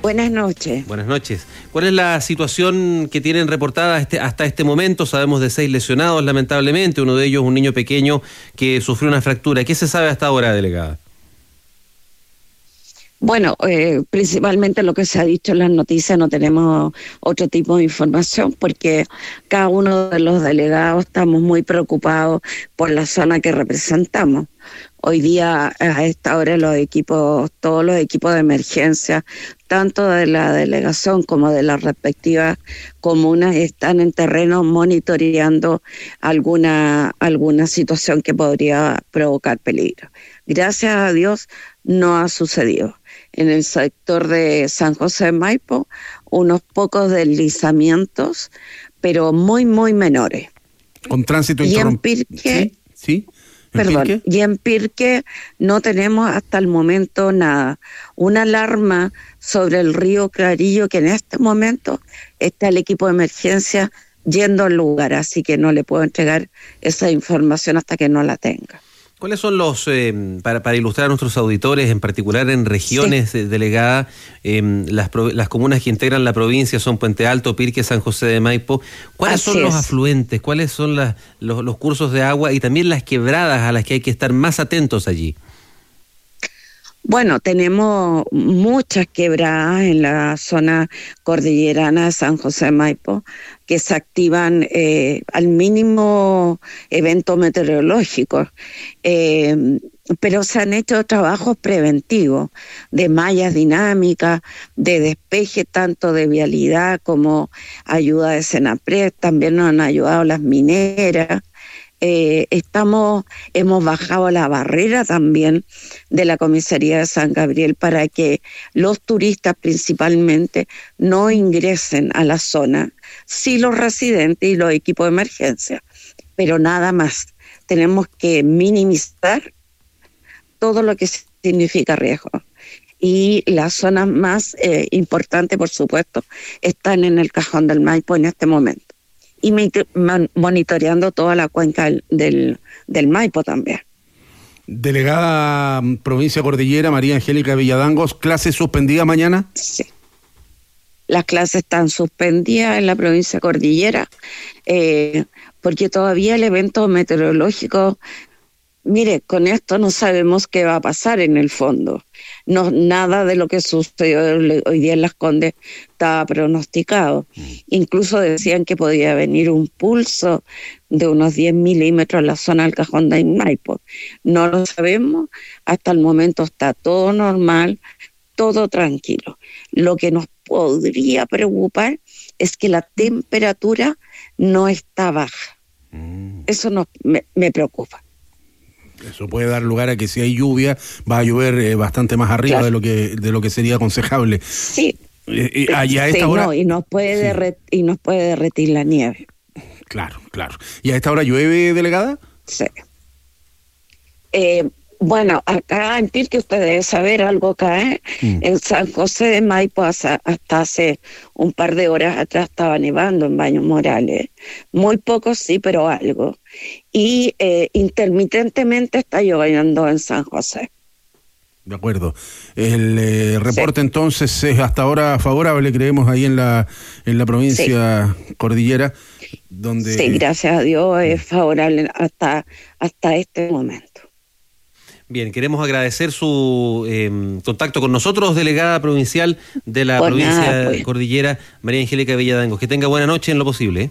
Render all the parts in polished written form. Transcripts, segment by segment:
Buenas noches. Buenas noches. ¿Cuál es la situación que tienen reportada hasta este momento? Sabemos de 6 lesionados, lamentablemente, uno de ellos un niño pequeño que sufrió una fractura. ¿Qué se sabe hasta ahora, delegada? Bueno, principalmente lo que se ha dicho en las noticias, no tenemos otro tipo de información porque cada uno de los delegados estamos muy preocupados por la zona que representamos. Hoy día, a esta hora, todos los equipos de emergencia, tanto de la delegación como de las respectivas comunas, están en terreno monitoreando alguna situación que podría provocar peligro. Gracias a Dios no ha sucedido. En el sector de San José de Maipo, unos pocos deslizamientos, pero muy, muy menores. Con tránsito interrumpido. Y en Pirque, ¿Sí? y en Pirque no tenemos hasta el momento nada. Una alarma sobre el río Clarillo, que en este momento está el equipo de emergencia yendo al lugar, así que no le puedo entregar esa información hasta que no la tenga. ¿Cuáles son los, para ilustrar a nuestros auditores, en particular en regiones, delegada, las comunas que integran la provincia son Puente Alto, Pirque, San José de Maipo? ¿Cuáles son los afluentes? ¿Cuáles son los cursos de agua y también las quebradas a las que hay que estar más atentos allí? Bueno, tenemos muchas quebradas en la zona cordillerana de San José de Maipo que se activan al mínimo evento meteorológico, pero se han hecho trabajos preventivos de mallas dinámicas, de despeje tanto de vialidad como ayuda de Senapred. También nos han ayudado las mineras. Hemos bajado la barrera también de la comisaría de San Gabriel para que los turistas principalmente no ingresen a la zona, sí los residentes y los equipos de emergencia, pero nada más. Tenemos que minimizar todo lo que significa riesgo. Y las zonas más importantes, por supuesto, están en el Cajón del Maipo en este momento. Y monitoreando toda la cuenca del Maipo también. Delegada Provincia Cordillera, María Angélica Villadangos, ¿clases suspendidas mañana? Sí. Las clases están suspendidas en la Provincia Cordillera porque todavía el evento meteorológico, mire, con esto no sabemos qué va a pasar en el fondo. No, nada de lo que sucedió hoy día en Las Condes estaba pronosticado. Incluso decían que podía venir un pulso de unos 10 milímetros en la zona del Cajón del Maipo. No lo sabemos, hasta el momento está todo normal, todo tranquilo. Lo que nos podría preocupar es que la temperatura no está baja. Eso me preocupa. Eso puede dar lugar a que si hay lluvia, va a llover bastante más arriba, claro, de lo que sería aconsejable. Sí. A esta hora... y nos puede derretir la nieve. Claro. ¿Y a esta hora llueve, delegada? Sí. Bueno, acá en Pirque usted debe saber algo cae. En San José de Maipo hasta hace un par de horas atrás estaba nevando en Baños Morales. Muy poco sí, pero algo. Y intermitentemente está lloviendo en San José. De acuerdo. El reporte entonces es hasta ahora favorable, creemos, ahí en la provincia cordillera, donde... Sí, gracias a Dios es favorable hasta este momento. Bien, queremos agradecer su contacto con nosotros, delegada provincial de la provincia cordillera, María Angélica Villadangos. Que tenga buena noche en lo posible.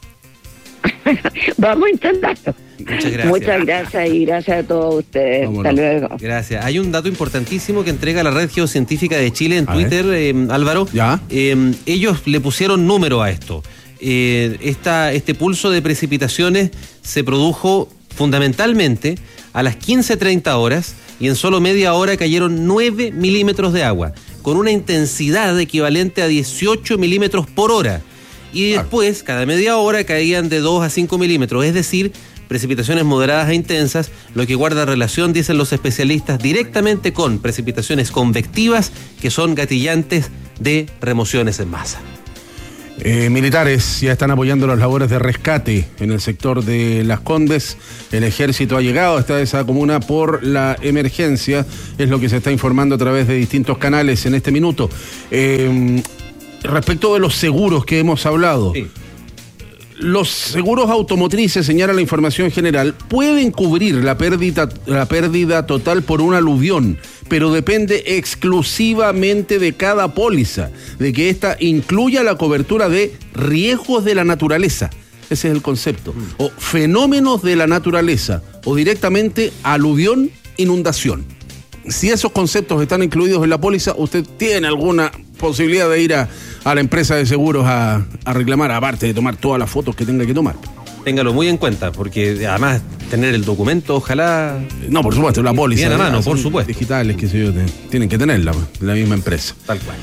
Vamos a intentarlo. Muchas gracias. Muchas gracias y gracias a todos ustedes. Vámonos. Hasta luego. Gracias. Hay un dato importantísimo que entrega la Red Geocientífica de Chile en Twitter, Álvaro. ¿Ya? Ellos le pusieron número a esto. Este pulso de precipitaciones se produjo fundamentalmente a las 15:30 horas y en solo media hora cayeron 9 milímetros de agua, con una intensidad equivalente a 18 milímetros por hora. Y después, cada media hora, caían de 2 a 5 milímetros, es decir, precipitaciones moderadas e intensas, lo que guarda relación, dicen los especialistas, directamente con precipitaciones convectivas que son gatillantes de remociones en masa. Militares ya están apoyando las labores de rescate en el sector de Las Condes. El ejército ha llegado hasta esa comuna por la emergencia, es lo que se está informando a través de distintos canales en este minuto. Respecto de los seguros que hemos hablado, sí. Los seguros automotrices, señala la información general, pueden cubrir la pérdida total por un aluvión, pero depende exclusivamente de cada póliza, de que ésta incluya la cobertura de riesgos de la naturaleza. Ese es el concepto. O fenómenos de la naturaleza, o directamente aluvión, inundación. Si esos conceptos están incluidos en la póliza, usted tiene alguna posibilidad de ir a la empresa de seguros a reclamar, aparte de tomar todas las fotos que tenga que tomar. Téngalo muy en cuenta, porque además tener el documento, ojalá... No, por supuesto, la póliza. Bien a mano, por supuesto. Digitales, qué sé yo, tienen que tenerla, la misma empresa. Tal cual.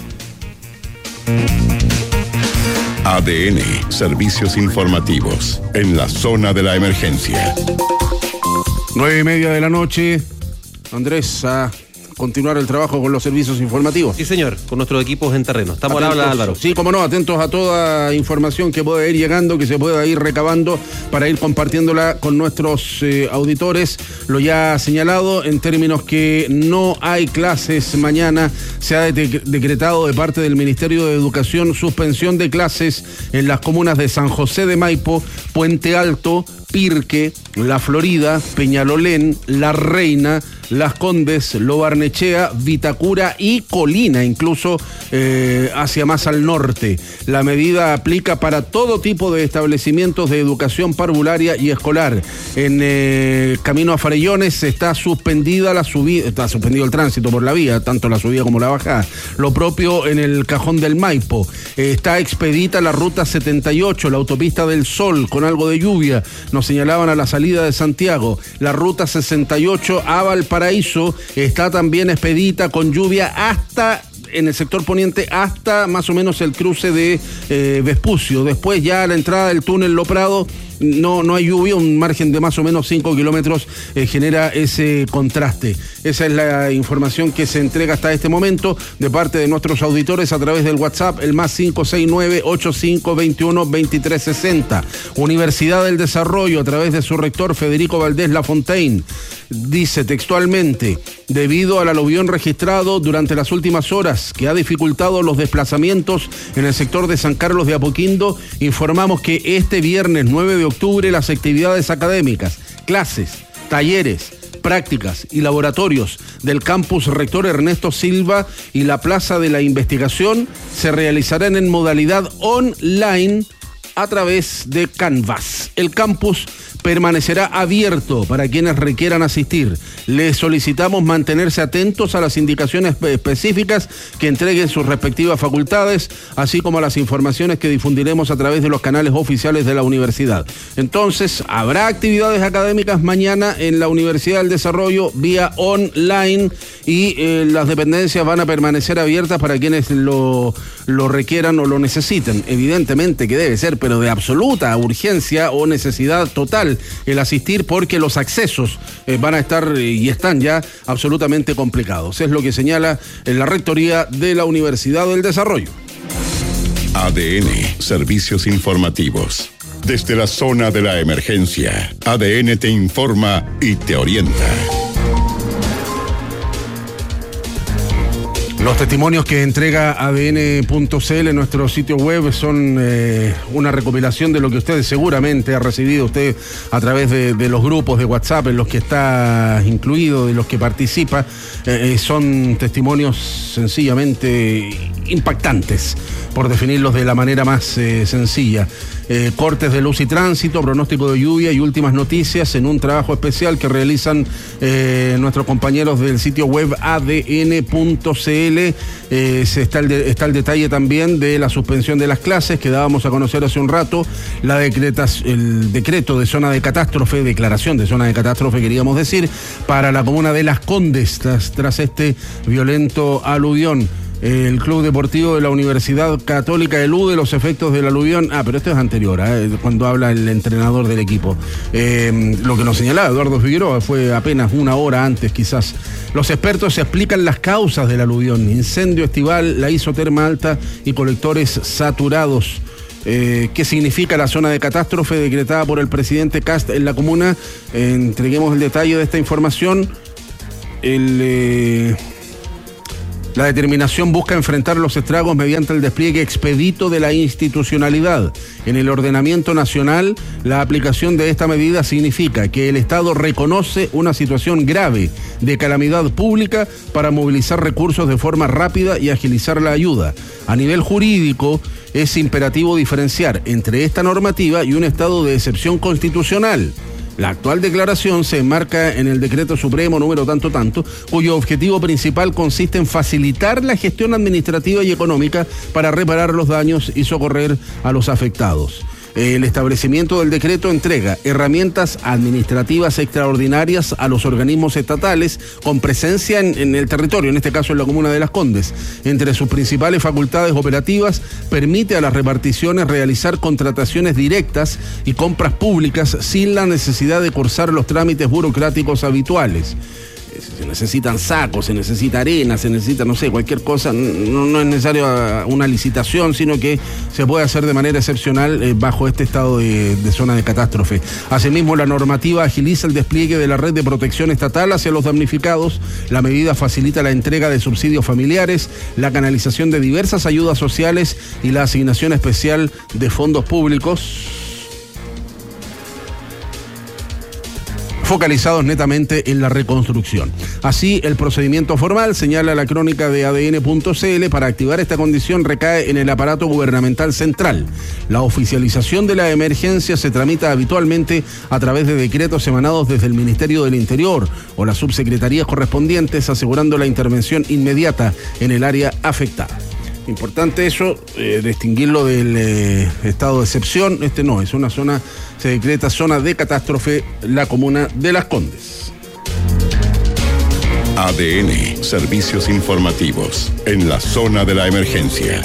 ADN, servicios informativos, en la zona de la emergencia. 9:30 de la noche, Andrés, a continuar el trabajo con los servicios informativos. Sí, señor, con nuestros equipos en terreno. Estamos atentos, al habla, Álvaro. Sí, cómo no, atentos a toda información que pueda ir llegando, que se pueda ir recabando para ir compartiéndola con nuestros auditores. Lo ya señalado, en términos que no hay clases mañana, se ha decretado de parte del Ministerio de Educación suspensión de clases en las comunas de San José de Maipo, Puente Alto, Pirque, La Florida, Peñalolén, La Reina, Las Condes, Lo Barnechea, Vitacura y Colina, incluso hacia más al norte. La medida aplica para todo tipo de establecimientos de educación parvularia y escolar. En camino a Farellones está suspendida la subida, está suspendido el tránsito por la vía, tanto la subida como la bajada. Lo propio en el Cajón del Maipo. Está expedita la ruta 78, la autopista del Sol, con algo de lluvia. Nos señalaban a la salida de Santiago. La ruta 68 a Valparaíso está también expedita con lluvia hasta en el sector poniente, hasta más o menos el cruce de Vespucio. Después ya a la entrada del túnel Lo Prado no hay lluvia, un margen de más o menos 5 kilómetros genera ese contraste. Esa es la información que se entrega hasta este momento de parte de nuestros auditores a través del WhatsApp, el más 569-8521-2360. Universidad del Desarrollo, a través de su rector Federico Valdés Lafontaine, dice textualmente: debido al aluvión registrado durante las últimas horas que ha dificultado los desplazamientos en el sector de San Carlos de Apoquindo, informamos que este viernes 9 de octubre las actividades académicas, clases, talleres, prácticas y laboratorios del campus Rector Ernesto Silva y la Plaza de la Investigación se realizarán en modalidad online a través de Canvas. El campus permanecerá abierto para quienes requieran asistir. Les solicitamos mantenerse atentos a las indicaciones específicas que entreguen sus respectivas facultades, así como a las informaciones que difundiremos a través de los canales oficiales de la universidad. Entonces, habrá actividades académicas mañana en la Universidad del Desarrollo vía online y las dependencias van a permanecer abiertas para quienes lo requieran o lo necesiten. Evidentemente que debe ser, pero de absoluta urgencia o necesidad total el asistir, porque los accesos van a estar y están ya absolutamente complicados. Es lo que señala la Rectoría de la Universidad del Desarrollo. ADN, servicios informativos. Desde la zona de la emergencia, ADN te informa y te orienta. Los testimonios que entrega ADN.cl en nuestro sitio web son una recopilación de lo que usted seguramente ha recibido usted a través de los grupos de WhatsApp en los que está incluido, de los que participa. Son testimonios sencillamente impactantes, por definirlos de la manera más sencilla. Cortes de luz y tránsito, pronóstico de lluvia y últimas noticias en un trabajo especial que realizan nuestros compañeros del sitio web ADN.cl. Está el detalle también de la suspensión de las clases que dábamos a conocer hace un rato, el decreto de zona de catástrofe, declaración de zona de catástrofe queríamos decir, para la comuna de Las Condes tras este violento aluvión. El Club Deportivo de la Universidad Católica elude los efectos del aluvión. Pero esto es anterior, cuando habla el entrenador del equipo. Lo que nos señalaba Eduardo Figueroa fue apenas una hora antes, quizás. Los expertos explican las causas del aluvión: incendio estival, la isoterma alta y colectores saturados. qué significa la zona de catástrofe decretada por el presidente Kast en la comuna. Entreguemos el detalle de esta información. La determinación busca enfrentar los estragos mediante el despliegue expedito de la institucionalidad. En el ordenamiento nacional, la aplicación de esta medida significa que el Estado reconoce una situación grave de calamidad pública para movilizar recursos de forma rápida y agilizar la ayuda. A nivel jurídico, es imperativo diferenciar entre esta normativa y un estado de excepción constitucional. La actual declaración se enmarca en el Decreto Supremo número tanto, cuyo objetivo principal consiste en facilitar la gestión administrativa y económica para reparar los daños y socorrer a los afectados. El establecimiento del decreto entrega herramientas administrativas extraordinarias a los organismos estatales con presencia en el territorio, en este caso en la comuna de Las Condes. Entre sus principales facultades operativas, permite a las reparticiones realizar contrataciones directas y compras públicas sin la necesidad de cursar los trámites burocráticos habituales. Se necesitan sacos, se necesita arena, se necesita, no sé, cualquier cosa. No es necesario una licitación, sino que se puede hacer de manera excepcional bajo este estado de zona de catástrofe. Asimismo, la normativa agiliza el despliegue de la red de protección estatal hacia los damnificados. La medida facilita la entrega de subsidios familiares, la canalización de diversas ayudas sociales y la asignación especial de fondos públicos focalizados netamente en la reconstrucción. Así, el procedimiento formal, señala la crónica de ADN.cl, para activar esta condición recae en el aparato gubernamental central. La oficialización de la emergencia se tramita habitualmente a través de decretos emanados desde el Ministerio del Interior o las subsecretarías correspondientes, asegurando la intervención inmediata en el área afectada. Importante eso, distinguirlo del estado de excepción. No, es una zona, se decreta zona de catástrofe, la comuna de Las Condes. ADN, servicios informativos, en la zona de la emergencia.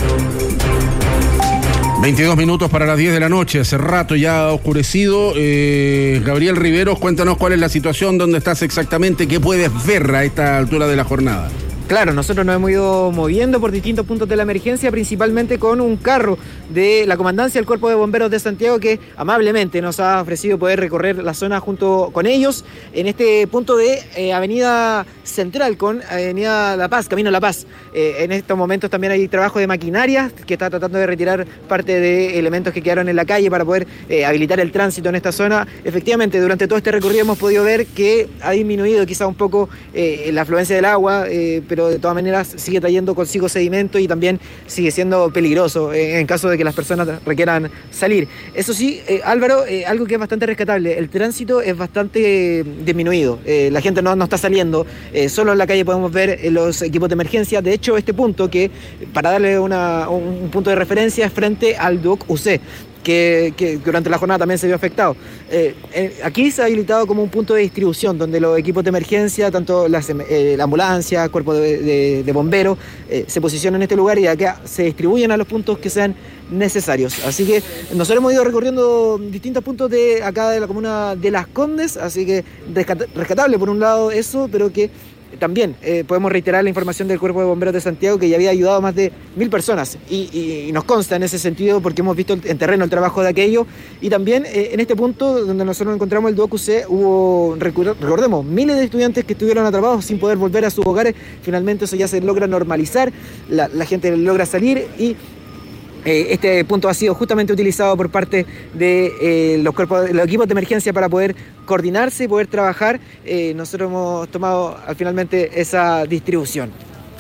22 minutos para las 10 de la noche, hace rato ya ha oscurecido. Gabriel Riveros, cuéntanos cuál es la situación, dónde estás exactamente, qué puedes ver a esta altura de la jornada. Claro, nosotros nos hemos ido moviendo por distintos puntos de la emergencia, principalmente con un carro de la Comandancia del Cuerpo de Bomberos de Santiago que amablemente nos ha ofrecido poder recorrer la zona junto con ellos en este punto de Avenida Central con Avenida La Paz, Camino La Paz. En estos momentos también hay trabajo de maquinaria que está tratando de retirar parte de elementos que quedaron en la calle para poder habilitar el tránsito en esta zona. Efectivamente, durante todo este recorrido hemos podido ver que ha disminuido quizá un poco la afluencia del agua, pero de todas maneras sigue trayendo consigo sedimento y también sigue siendo peligroso en caso de que las personas requieran salir. Eso sí, Álvaro, algo que es bastante rescatable, el tránsito es bastante disminuido, la gente no está saliendo, solo en la calle podemos ver los equipos de emergencia. De hecho, este punto, que para darle un punto de referencia, es frente al DUOC UC, que durante la jornada también se vio afectado. Aquí se ha habilitado como un punto de distribución donde los equipos de emergencia, tanto la ambulancia, cuerpo de bomberos, se posicionan en este lugar y acá se distribuyen a los puntos que sean necesarios. Así que nosotros hemos ido recorriendo distintos puntos de acá de la comuna de Las Condes, así que rescatable por un lado eso, pero que también podemos reiterar la información del Cuerpo de Bomberos de Santiago, que ya había ayudado a más de 1.000 personas y nos consta en ese sentido porque hemos visto en terreno el trabajo de aquello. Y también en este punto donde nosotros encontramos el DUOC UC hubo, recordemos, miles de estudiantes que estuvieron atrapados sin poder volver a sus hogares. Finalmente eso ya se logra normalizar, la gente logra salir y este punto ha sido justamente utilizado por parte de los equipos de emergencia para poder coordinarse y poder trabajar. Nosotros hemos tomado finalmente esa distribución.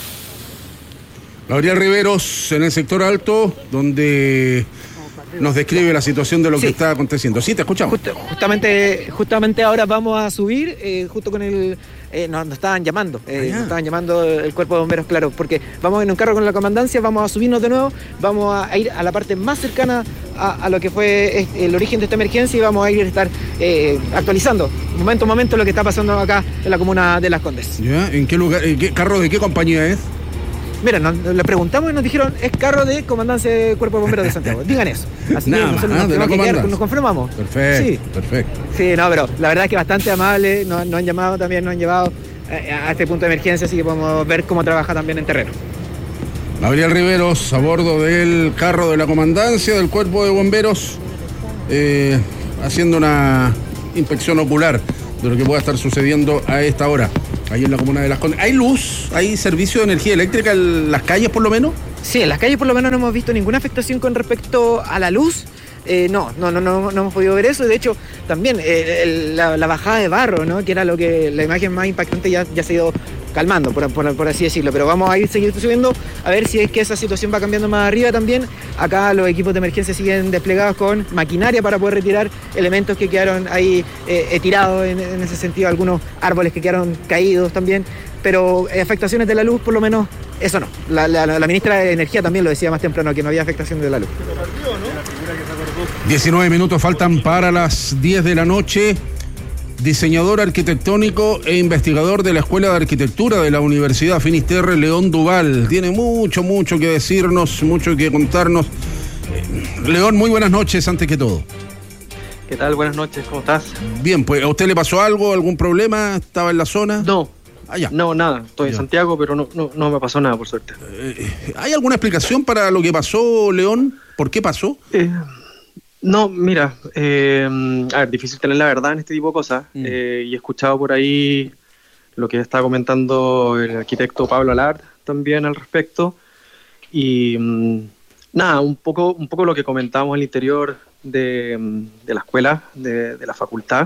Gabriel Riveros, en el sector alto, donde nos describe la situación de lo que está aconteciendo. Sí, te escuchamos. Justamente ahora vamos a subir, justo con el... nos estaban llamando, el Cuerpo de Bomberos, claro, porque vamos en un carro con la Comandancia, vamos a subirnos de nuevo, vamos a ir a la parte más cercana a lo que fue el origen de esta emergencia y vamos a ir a estar actualizando momento a momento lo que está pasando acá en la comuna de Las Condes. ¿Ya? ¿En qué lugar, carro de qué compañía es? Mira, le preguntamos y nos dijeron, es carro de Comandancia del Cuerpo de Bomberos de Santiago. Digan eso. Así que nosotros nos confirmamos. Perfecto, sí. Perfecto. Sí, no, pero la verdad es que bastante amable, nos han llamado también, nos han llevado a este punto de emergencia, así que podemos ver cómo trabaja también en terreno. Gabriel Riveros a bordo del carro de la comandancia del Cuerpo de Bomberos, haciendo una inspección ocular de lo que pueda estar sucediendo a esta hora, ahí en la comuna de Las Condes. ¿Hay luz? ¿Hay servicio de energía eléctrica en las calles por lo menos? Sí, en las calles por lo menos no hemos visto ninguna afectación con respecto a la luz. No hemos podido ver eso. De hecho, también la bajada de barro, ¿no? Que era la imagen más impactante, ya se ha ido calmando, por así decirlo. Pero vamos a seguir subiendo a ver si es que esa situación va cambiando más arriba también. Acá los equipos de emergencia siguen desplegados con maquinaria para poder retirar elementos que quedaron ahí tirados en ese sentido, algunos árboles que quedaron caídos también. Pero afectaciones de la luz, por lo menos, eso no. La ministra de Energía también lo decía más temprano, que no había afectación de la luz. 19 minutos faltan para las 10 de la noche. Diseñador arquitectónico e investigador de la Escuela de Arquitectura de la Universidad Finisterre, León Duval. Tiene mucho que decirnos, mucho que contarnos. León, muy buenas noches, antes que todo. ¿Qué tal? Buenas noches, ¿cómo estás? Bien, pues, ¿a usted le pasó algo, algún problema? ¿Estaba en la zona? No. Allá. No, nada. Estoy en Santiago, pero no me pasó nada, por suerte. ¿Hay alguna explicación para lo que pasó, León? ¿Por qué pasó? No, mira, a ver, difícil tener la verdad en este tipo de cosas. Y he escuchado por ahí lo que está comentando el arquitecto Pablo Alard también al respecto. Y nada, un poco lo que comentábamos al interior de la escuela, de la facultad.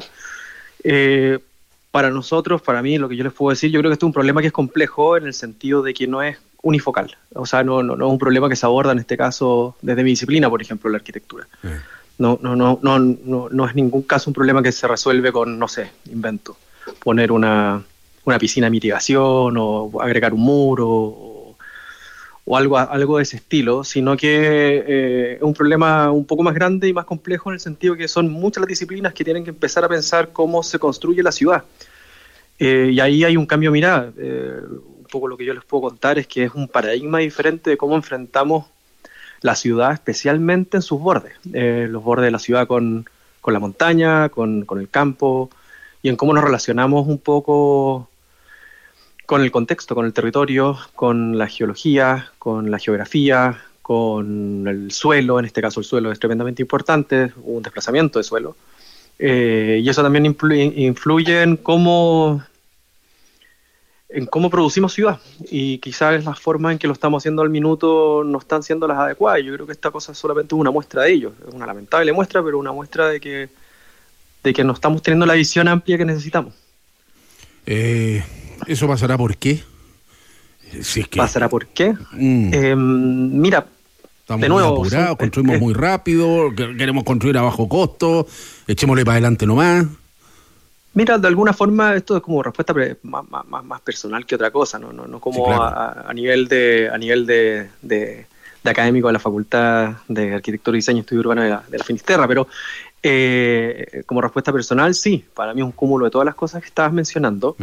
Para nosotros, para mí, lo que yo les puedo decir, yo creo que este es un problema que es complejo en el sentido de que no es unifocal. O sea, no es un problema que se aborda en este caso desde mi disciplina, por ejemplo, la arquitectura. No es ningún caso un problema que se resuelve con, no sé, invento, poner una piscina de mitigación o agregar un muro o algo de ese estilo, sino que es un problema un poco más grande y más complejo en el sentido que son muchas las disciplinas que tienen que empezar a pensar cómo se construye la ciudad. Y ahí hay un cambio de mirada. Un poco lo que yo les puedo contar es que es un paradigma diferente de cómo enfrentamos la ciudad, especialmente en sus bordes. Los bordes de la ciudad con la montaña, con el campo, y en cómo nos relacionamos un poco con el contexto, con el territorio, con la geología, con la geografía, con el suelo. En este caso el suelo es tremendamente importante, un desplazamiento de suelo. Y eso también influye en cómo producimos ciudad, y quizás las formas en que lo estamos haciendo al minuto no están siendo las adecuadas. Yo creo que esta cosa solamente es una muestra de ello, es una lamentable muestra, pero una muestra de que no estamos teniendo la visión amplia que necesitamos. ¿Eso pasará por qué? Si es que... ¿Pasará por qué? Mira, estamos de nuevo, muy apurados, construimos muy rápido, queremos construir a bajo costo, echémosle para adelante nomás. Mira, de alguna forma esto es como respuesta más personal que otra cosa, no como sí, claro. a nivel de académico de la Facultad de Arquitectura y Diseño y Estudio Urbano de la Finisterra, pero como respuesta personal, sí, para mí es un cúmulo de todas las cosas que estabas mencionando.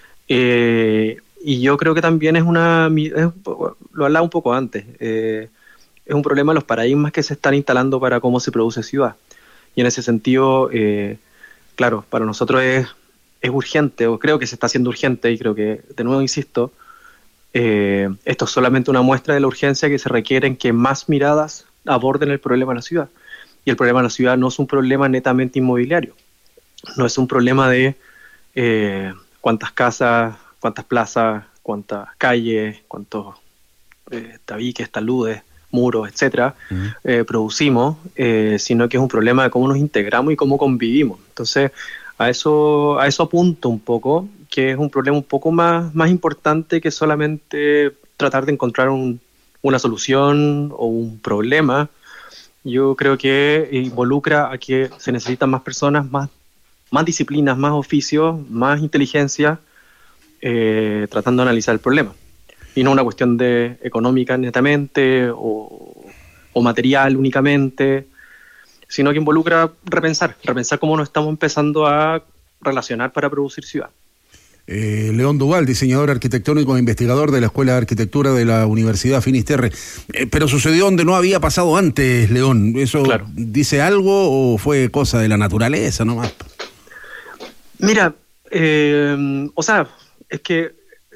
Y yo creo que también lo hablaba un poco antes, es un problema de los paradigmas que se están instalando para cómo se produce ciudad. Y en ese sentido... claro, para nosotros es urgente, o creo que se está haciendo urgente, y creo que, de nuevo insisto, esto es solamente una muestra de la urgencia que se requiere en que más miradas aborden el problema de la ciudad. Y el problema de la ciudad no es un problema netamente inmobiliario, no es un problema de cuántas casas, cuántas plazas, cuántas calles, cuántos tabiques, taludes, muros, etcétera, producimos, sino que es un problema de cómo nos integramos y cómo convivimos. Entonces, a eso apunto un poco, que es un problema un poco más importante que solamente tratar de encontrar una solución o un problema. Yo creo que involucra a que se necesitan más personas, más disciplinas, más oficios, más inteligencia, tratando de analizar el problema. Y no una cuestión de económica netamente o material únicamente, sino que involucra repensar cómo nos estamos empezando a relacionar para producir ciudad. León Duval, diseñador arquitectónico e investigador de la Escuela de Arquitectura de la Universidad Finisterre. Pero sucedió donde no había pasado antes, León. ¿Eso claro. dice algo o fue cosa de la naturaleza nomás? Mira, o sea, es que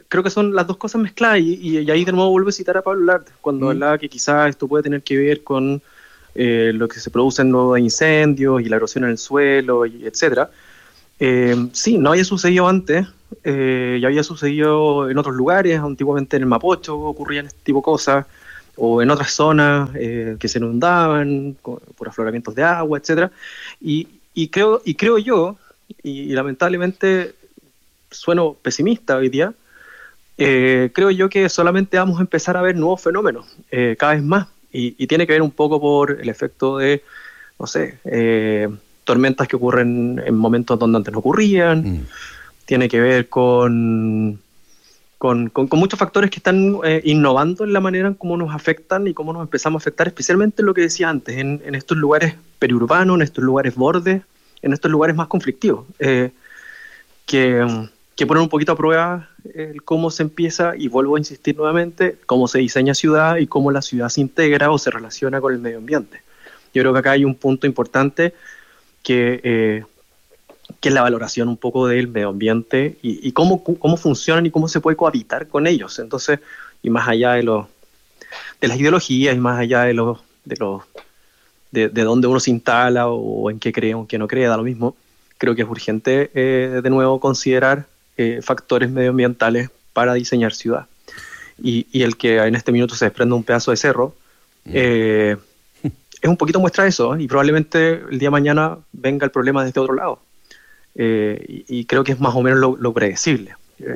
creo que son las dos cosas mezcladas, y ahí de nuevo vuelvo a citar a Pablo Lart, cuando hablaba que quizás esto puede tener que ver con lo que se produce en los incendios y la erosión en el suelo, y etcétera. Sí, no había sucedido antes, ya había sucedido en otros lugares, antiguamente en el Mapocho ocurrían este tipo de cosas, o en otras zonas que se inundaban por afloramientos de agua, etcétera. Y creo yo, y lamentablemente sueno pesimista hoy día, creo yo que solamente vamos a empezar a ver nuevos fenómenos cada vez más, y tiene que ver un poco por el efecto de, no sé, tormentas que ocurren en momentos donde antes no ocurrían, tiene que ver con muchos factores que están innovando en la manera en cómo nos afectan y cómo nos empezamos a afectar, especialmente en lo que decía antes, en estos lugares periurbanos, en estos lugares bordes, en estos lugares más conflictivos, que ponen un poquito a prueba cómo se empieza, y vuelvo a insistir nuevamente, cómo se diseña ciudad y cómo la ciudad se integra o se relaciona con el medio ambiente. Yo creo que acá hay un punto importante que es la valoración un poco del medio ambiente y cómo funcionan y cómo se puede cohabitar con ellos. Entonces, y más allá de las ideologías, y más allá de dónde uno se instala o en qué cree o en qué no cree, da lo mismo, creo que es urgente de nuevo considerar factores medioambientales para diseñar ciudad. Y el que en este minuto se desprenda un pedazo de cerro es un poquito muestra eso, y probablemente el día de mañana venga el problema desde otro lado. Y creo que es más o menos lo predecible,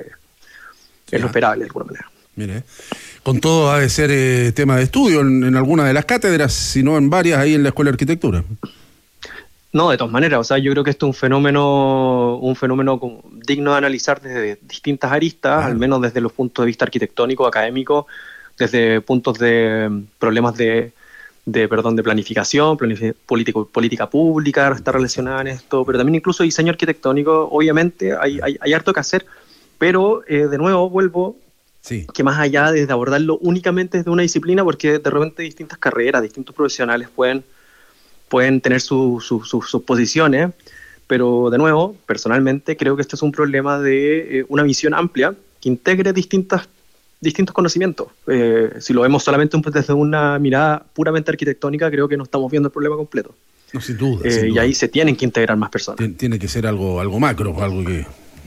es lo esperable de alguna manera. Mire, con todo ha de ser tema de estudio en alguna de las cátedras, si no en varias ahí en la Escuela de Arquitectura. No, de todas maneras, o sea, yo creo que esto es un fenómeno digno de analizar desde distintas aristas, al menos desde los puntos de vista arquitectónico, académico, desde puntos de problemas de planificación, política pública está relacionada en esto, pero también incluso diseño arquitectónico. Obviamente hay harto que hacer, pero de nuevo vuelvo, que más allá de abordarlo únicamente desde una disciplina, porque de repente distintas carreras, distintos profesionales pueden tener sus posiciones, pero de nuevo, personalmente creo que este es un problema de una visión amplia que integre distintos conocimientos. Si lo vemos solamente desde una mirada puramente arquitectónica, creo que no estamos viendo el problema completo. No, sin duda. Y ahí se tienen que integrar más personas. Tiene que ser algo macro, algo que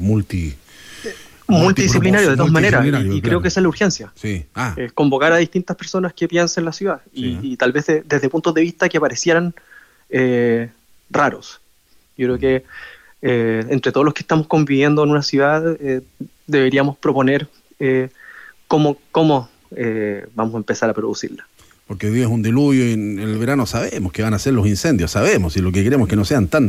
multidisciplinario de todas maneras, y claro. Creo que esa es la urgencia. Sí. Es convocar a distintas personas que piensen la ciudad, y tal vez desde puntos de vista que parecieran raros. Yo creo que entre todos los que estamos conviviendo en una ciudad deberíamos proponer cómo vamos a empezar a producirla. Porque hoy día es un diluvio, y en el verano sabemos que van a ser los incendios, sabemos, y lo que queremos es que no sean tan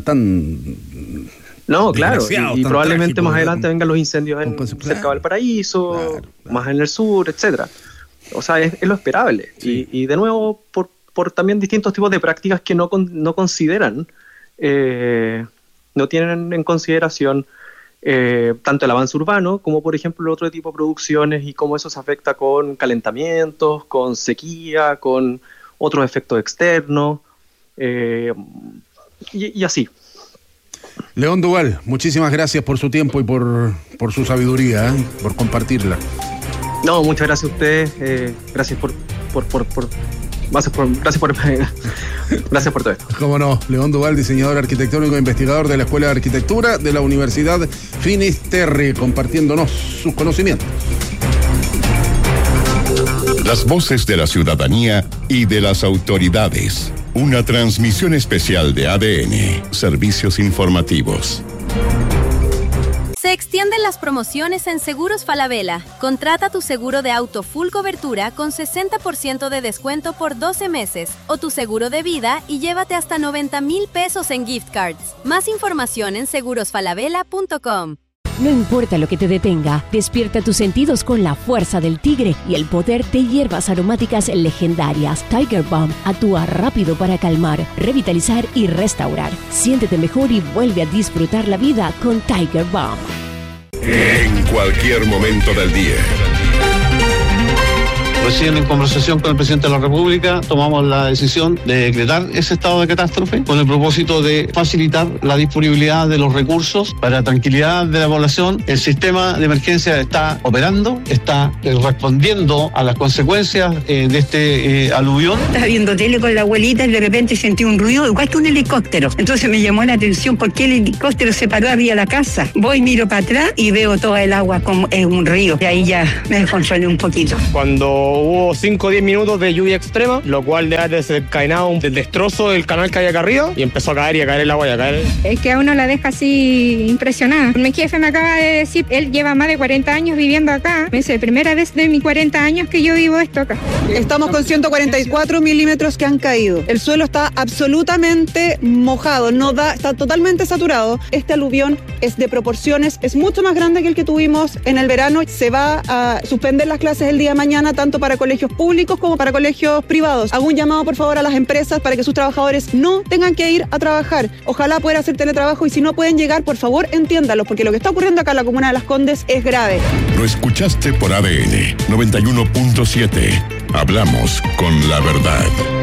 no, claro, y probablemente trágicos, más adelante vengan los incendios cerca de Valparaíso, más en el sur, etcétera. O sea, es lo esperable. Y de nuevo, por también distintos tipos de prácticas que no consideran, no tienen en consideración tanto el avance urbano como, por ejemplo, el otro tipo de producciones, y cómo eso se afecta con calentamientos, con sequía, con otros efectos externos, y así. León Duval, muchísimas gracias por su tiempo y por su sabiduría, por compartirla. No, muchas gracias a ustedes, gracias por todo esto. Cómo no, León Duval, diseñador arquitectónico e investigador de la Escuela de Arquitectura de la Universidad Finisterre, compartiéndonos sus conocimientos. Las voces de la ciudadanía y de las autoridades. Una transmisión especial de ADN, Servicios Informativos. Se extienden las promociones en Seguros Falabella. Contrata tu seguro de auto full cobertura con 60% de descuento por 12 meses o tu seguro de vida y llévate hasta 90,000 pesos en gift cards. Más información en segurosfalabella.com. No importa lo que te detenga, despierta tus sentidos con la fuerza del tigre y el poder de hierbas aromáticas legendarias. Tiger Balm actúa rápido para calmar, revitalizar y restaurar. Siéntete mejor y vuelve a disfrutar la vida con Tiger Balm. En cualquier momento del día. Recién en conversación con el presidente de la República tomamos la decisión de decretar ese estado de catástrofe con el propósito de facilitar la disponibilidad de los recursos para tranquilidad de la población. El sistema de emergencia está operando, está respondiendo a las consecuencias de este aluvión. Estaba viendo tele con la abuelita y de repente sentí un ruido igual que un helicóptero. Entonces me llamó la atención por qué el helicóptero se paró arriba de la casa. Voy, miro para atrás y veo toda el agua como en un río. Y ahí ya me descontrolé un poquito. Cuando hubo 5 o 10 minutos de lluvia extrema, lo cual le ha desencadenado un destrozo del canal que hay acá arriba y empezó a caer el agua y a caer. Es que a uno la deja así impresionada. Mi jefe me acaba de decir, él lleva más de 40 años viviendo acá. Me dice, primera vez de mis 40 años que yo vivo esto acá. Estamos con 144 milímetros que han caído. El suelo está absolutamente mojado, está totalmente saturado. Este aluvión es de proporciones, es mucho más grande que el que tuvimos en el verano. Se va a suspender las clases el día de mañana, tanto para colegios públicos como para colegios privados. Hago un llamado, por favor, a las empresas para que sus trabajadores no tengan que ir a trabajar. Ojalá puedan hacer teletrabajo y si no pueden llegar, por favor, entiéndalos, porque lo que está ocurriendo acá en la comuna de Las Condes es grave. Lo escuchaste por ADN 91.7. Hablamos con la verdad.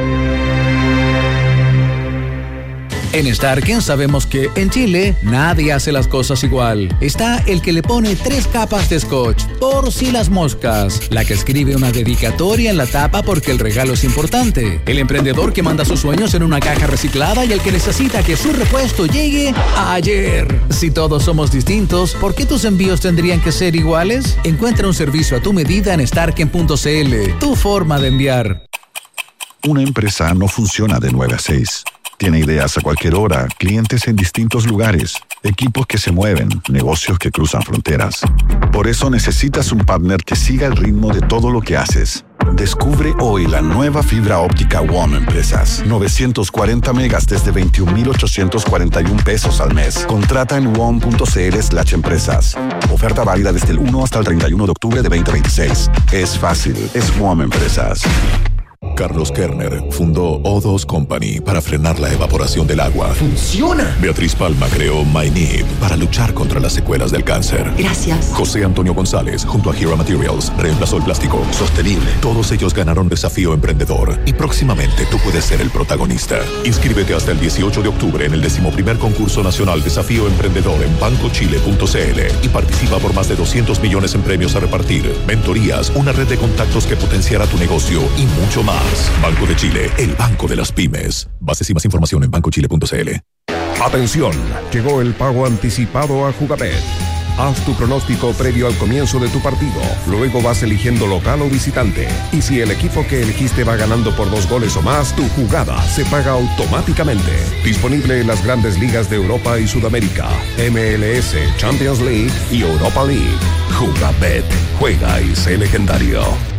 En Starken sabemos que en Chile nadie hace las cosas igual. Está el que le pone 3 capas de scotch por si las moscas, la que escribe una dedicatoria en la tapa porque el regalo es importante, el emprendedor que manda sus sueños en una caja reciclada y el que necesita que su repuesto llegue ayer. Si todos somos distintos, ¿por qué tus envíos tendrían que ser iguales? Encuentra un servicio a tu medida en starken.cl, tu forma de enviar. Una empresa no funciona de 9 a 6. Tiene ideas a cualquier hora, clientes en distintos lugares, equipos que se mueven, negocios que cruzan fronteras. Por eso necesitas un partner que siga el ritmo de todo lo que haces. Descubre hoy la nueva fibra óptica WOM Empresas. 940 megas desde 21,841 pesos al mes. Contrata en WOM.cl/empresas. Oferta válida desde el 1 hasta el 31 de octubre de 2026. Es fácil, es WOM Empresas. Carlos Kerner fundó O2 Company para frenar la evaporación del agua. ¡Funciona! Beatriz Palma creó MyNeed para luchar contra las secuelas del cáncer. Gracias. José Antonio González, junto a Hero Materials, reemplazó el plástico sostenible. Todos ellos ganaron Desafío Emprendedor y próximamente tú puedes ser el protagonista. Inscríbete hasta el 18 de octubre en el 11º concurso nacional Desafío Emprendedor en bancochile.cl y participa por más de 200 millones en premios a repartir, mentorías, una red de contactos que potenciará tu negocio y mucho más. Banco de Chile, el banco de las pymes. Bases y más información en bancochile.cl. Atención, llegó el pago anticipado a Jugabet. Haz tu pronóstico previo al comienzo de tu partido. Luego vas eligiendo local o visitante. Y si el equipo que elegiste va ganando por 2 goles o más, tu jugada se paga automáticamente. Disponible en las grandes ligas de Europa y Sudamérica, MLS, Champions League y Europa League. Jugabet, juega y sé legendario.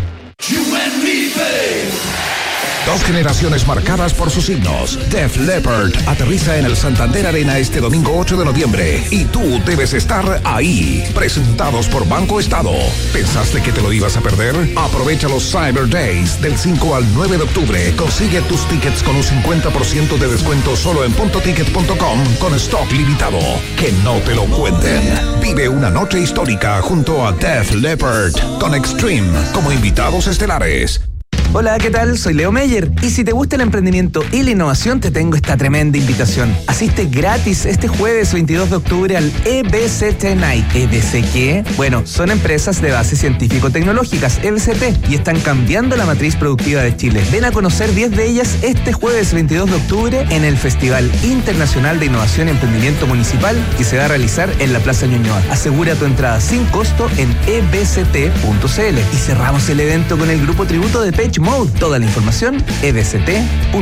2 generaciones marcadas por sus himnos. Def Leppard aterriza en el Santander Arena este domingo 8 de noviembre y tú debes estar ahí. Presentados por Banco Estado. ¿Pensaste que te lo ibas a perder? Aprovecha los Cyber Days del 5 al 9 de octubre. Consigue tus tickets con un 50% de descuento solo en puntoticket.com con stock limitado. Que no te lo cuenten. Vive una noche histórica junto a Def Leppard con Extreme como invitados estelares. Hola, ¿qué tal? Soy Leo Meyer y si te gusta el emprendimiento y la innovación te tengo esta tremenda invitación. Asiste gratis este jueves 22 de octubre al EBCT Night. ¿EBC qué? Bueno, son empresas de base científico-tecnológicas, EBCT, y están cambiando la matriz productiva de Chile. Ven a conocer 10 de ellas este jueves 22 de octubre en el Festival Internacional de Innovación y Emprendimiento Municipal que se va a realizar en la Plaza Ñuñoa. Asegura tu entrada sin costo en ebct.cl y cerramos el evento con el grupo tributo de Page Mode. Toda la información, ebct.cl.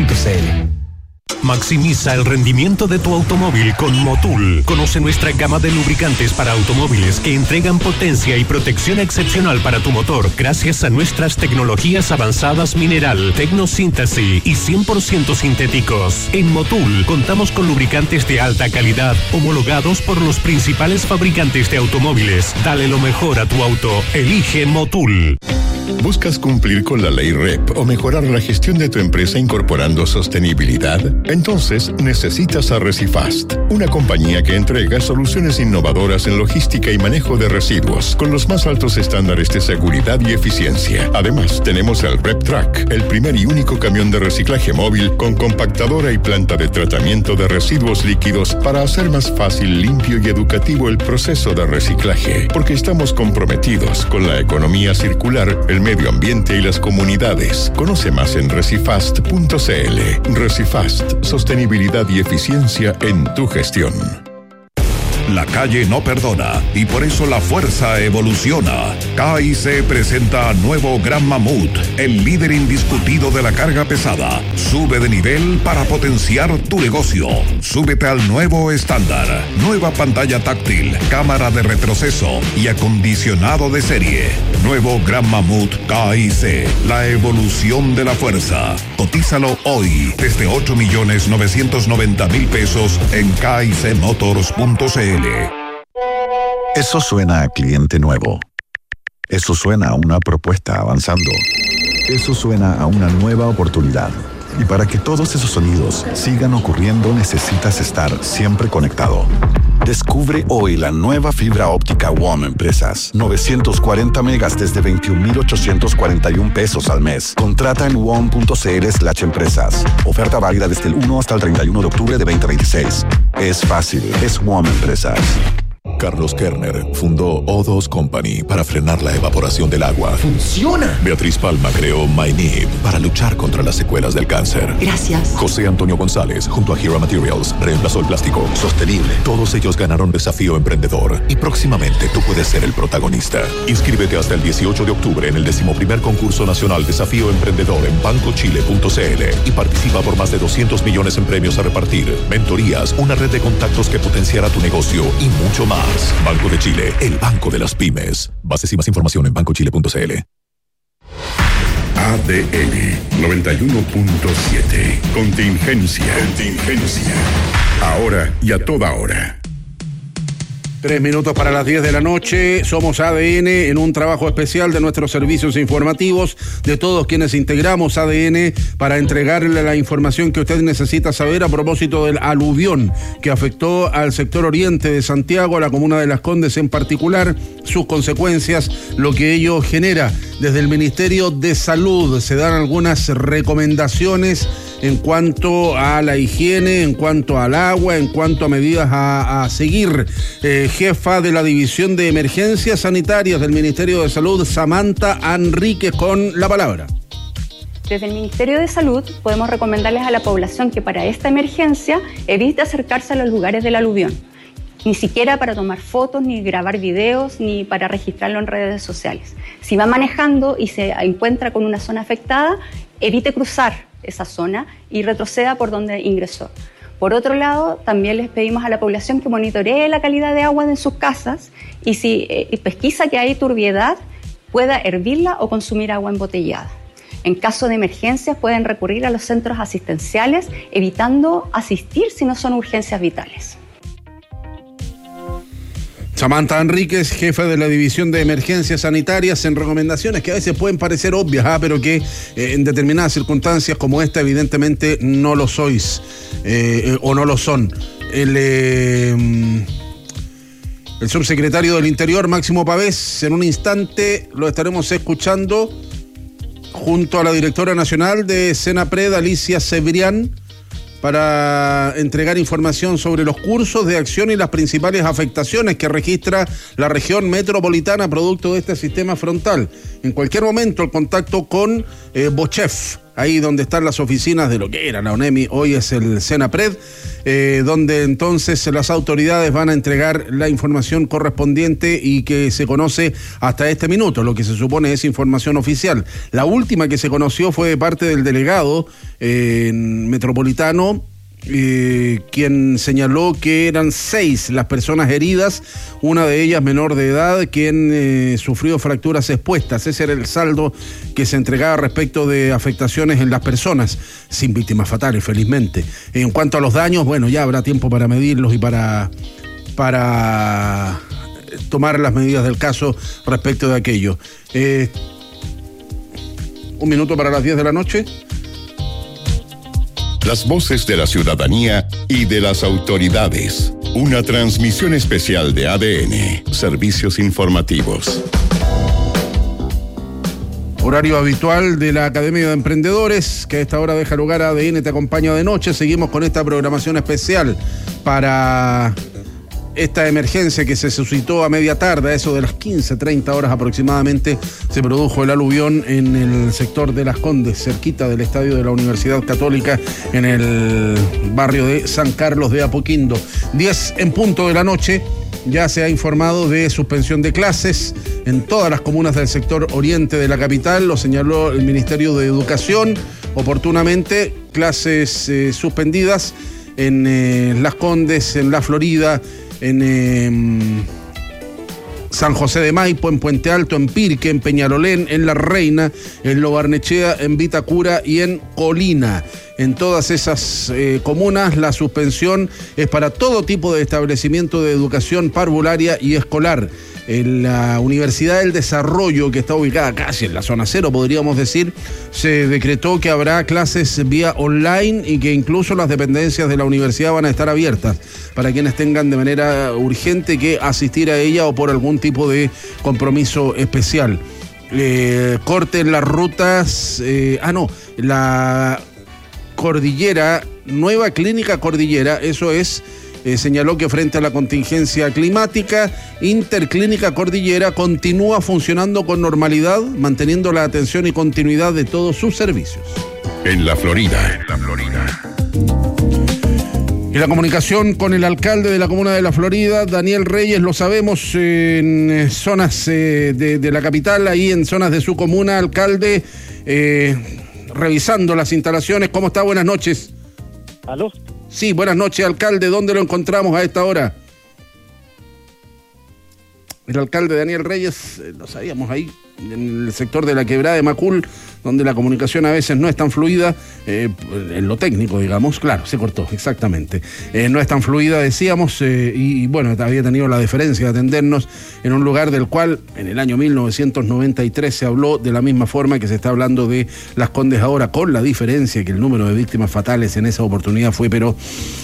Maximiza el rendimiento de tu automóvil con Motul. Conoce nuestra gama de lubricantes para automóviles que entregan potencia y protección excepcional para tu motor gracias a nuestras tecnologías avanzadas mineral, tecnosíntesis y 100% sintéticos. En Motul contamos con lubricantes de alta calidad homologados por los principales fabricantes de automóviles. Dale lo mejor a tu auto. Elige Motul. ¿Buscas cumplir con la ley REP o mejorar la gestión de tu empresa incorporando sostenibilidad? Entonces necesitas a Recifast, una compañía que entrega soluciones innovadoras en logística y manejo de residuos con los más altos estándares de seguridad y eficiencia. Además, tenemos el REP Track, el primer y único camión de reciclaje móvil con compactadora y planta de tratamiento de residuos líquidos para hacer más fácil, limpio y educativo el proceso de reciclaje, porque estamos comprometidos con la economía circular, el medio ambiente y las comunidades. Conoce más en recifast.cl. Recifast, sostenibilidad y eficiencia en tu gestión. La calle no perdona y por eso la fuerza evoluciona. KIC presenta nuevo Gran Mamut, el líder indiscutido de la carga pesada. Sube de nivel para potenciar tu negocio. Súbete al nuevo estándar. Nueva pantalla táctil, cámara de retroceso y acondicionado de serie. Nuevo Gran Mamut KIC, la evolución de la fuerza. Cotízalo hoy desde 8.990.000 pesos en kicmotors.cl. Eso suena a cliente nuevo. Eso suena a una propuesta avanzando. Eso suena a una nueva oportunidad. Y para que todos esos sonidos sigan ocurriendo, necesitas estar siempre conectado. Descubre hoy la nueva fibra óptica WOM Empresas. 940 megas desde 21.841 pesos al mes. Contrata en WOM.cl/empresas. Oferta válida desde el 1 hasta el 31 de octubre de 2026. Es fácil, es WOM Empresas. Carlos Kerner fundó O2 Company para frenar la evaporación del agua. ¡Funciona! Beatriz Palma creó MyNib para luchar contra las secuelas del cáncer. Gracias. José Antonio González, junto a Hero Materials, reemplazó el plástico. Sostenible. Todos ellos ganaron Desafío Emprendedor y próximamente tú puedes ser el protagonista. Inscríbete hasta el 18 de octubre en el 11º concurso nacional Desafío Emprendedor en bancochile.cl y participa por más de 200 millones en premios a repartir, mentorías, una red de contactos que potenciará tu negocio y mucho más. Banco de Chile, el banco de las pymes. Bases y más información en bancochile.cl. ADN 91.7. Contingencia. Ahora y a toda hora. 3 minutos para las 10 de la noche. Somos ADN en un trabajo especial de nuestros servicios informativos, de todos quienes integramos ADN para entregarle la información que usted necesita saber a propósito del aluvión que afectó al sector oriente de Santiago, a la comuna de Las Condes en particular, sus consecuencias, lo que ello genera. Desde el Ministerio de Salud se dan algunas recomendaciones en cuanto a la higiene, en cuanto al agua, en cuanto a medidas a seguir. Jefa de la División de Emergencias Sanitarias del Ministerio de Salud, Samantha Enríquez, con la palabra. Desde el Ministerio de Salud podemos recomendarles a la población que para esta emergencia evite acercarse a los lugares del aluvión, ni siquiera para tomar fotos, ni grabar videos, ni para registrarlo en redes sociales. Si va manejando y se encuentra con una zona afectada, evite cruzar esa zona y retroceda por donde ingresó. Por otro lado, también les pedimos a la población que monitoree la calidad de agua en sus casas y si pesquisa que hay turbiedad, pueda hervirla o consumir agua embotellada. En caso de emergencias pueden recurrir a los centros asistenciales, evitando asistir si no son urgencias vitales. Samantha Enríquez, jefa de la División de Emergencias Sanitarias, en recomendaciones que a veces pueden parecer obvias, pero que en determinadas circunstancias como esta evidentemente no lo sois o no lo son. El subsecretario del Interior, Máximo Pavés, en un instante lo estaremos escuchando junto a la directora nacional de Senapred, Alicia Cebrián, para entregar información sobre los cursos de acción y las principales afectaciones que registra la región metropolitana producto de este sistema frontal. En cualquier momento el contacto con Bochef, ahí donde están las oficinas de lo que era la ONEMI, hoy es el Senapred, donde entonces las autoridades van a entregar la información correspondiente y que se conoce hasta este minuto, lo que se supone es información oficial. La última que se conoció fue de parte del delegado metropolitano, quien señaló que eran 6 las personas heridas, una de ellas menor de edad, quien sufrió fracturas expuestas. Ese era el saldo que se entregaba respecto de afectaciones en las personas, sin víctimas fatales, felizmente. En cuanto a los daños, bueno, ya habrá tiempo para medirlos y para tomar las medidas del caso respecto de aquello. Un minuto para las 10 de la noche. Las voces de la ciudadanía y de las autoridades. Una transmisión especial de ADN, Servicios Informativos. Horario habitual de la Academia de Emprendedores, que a esta hora deja lugar a ADN Te Acompaña de Noche. Seguimos con esta programación especial para esta emergencia que se suscitó a media tarde, a eso de las 15:30 horas aproximadamente, se produjo el aluvión en el sector de Las Condes, cerquita del estadio de la Universidad Católica, en el barrio de San Carlos de Apoquindo. 10 en punto de la noche, ya se ha informado de suspensión de clases en todas las comunas del sector oriente de la capital, lo señaló el Ministerio de Educación oportunamente, clases suspendidas en Las Condes, en La Florida, en San José de Maipo, en Puente Alto, en Pirque, en Peñalolén, en La Reina, en Lo Barnechea, en Vitacura y en Colina. En todas esas comunas la suspensión es para todo tipo de establecimiento de educación parvularia y escolar. En la Universidad del Desarrollo, que está ubicada casi en la zona cero, podríamos decir, se decretó que habrá clases vía online y que incluso las dependencias de la universidad van a estar abiertas para quienes tengan de manera urgente que asistir a ella o por algún tipo de compromiso especial. Corte en las rutas, la Cordillera, nueva clínica Cordillera, eso es. Señaló que frente a la contingencia climática, Interclínica Cordillera continúa funcionando con normalidad, manteniendo la atención y continuidad de todos sus servicios. En La Florida. Y la comunicación con el alcalde de la comuna de La Florida, Daniel Reyes, lo sabemos, en zonas de la capital, ahí en zonas de su comuna, alcalde, revisando las instalaciones. ¿Cómo está? Buenas noches. ¿Aló? Sí, buenas noches, alcalde. ¿Dónde lo encontramos a esta hora? El alcalde Daniel Reyes, lo sabíamos ahí, en el sector de la Quebrada de Macul, donde la comunicación a veces no es tan fluida, en lo técnico, digamos, claro, se cortó, exactamente. No es tan fluida, decíamos, y bueno, había tenido la deferencia de atendernos en un lugar del cual en el año 1993 se habló de la misma forma que se está hablando de Las Condes ahora, con la diferencia que el número de víctimas fatales en esa oportunidad fue, pero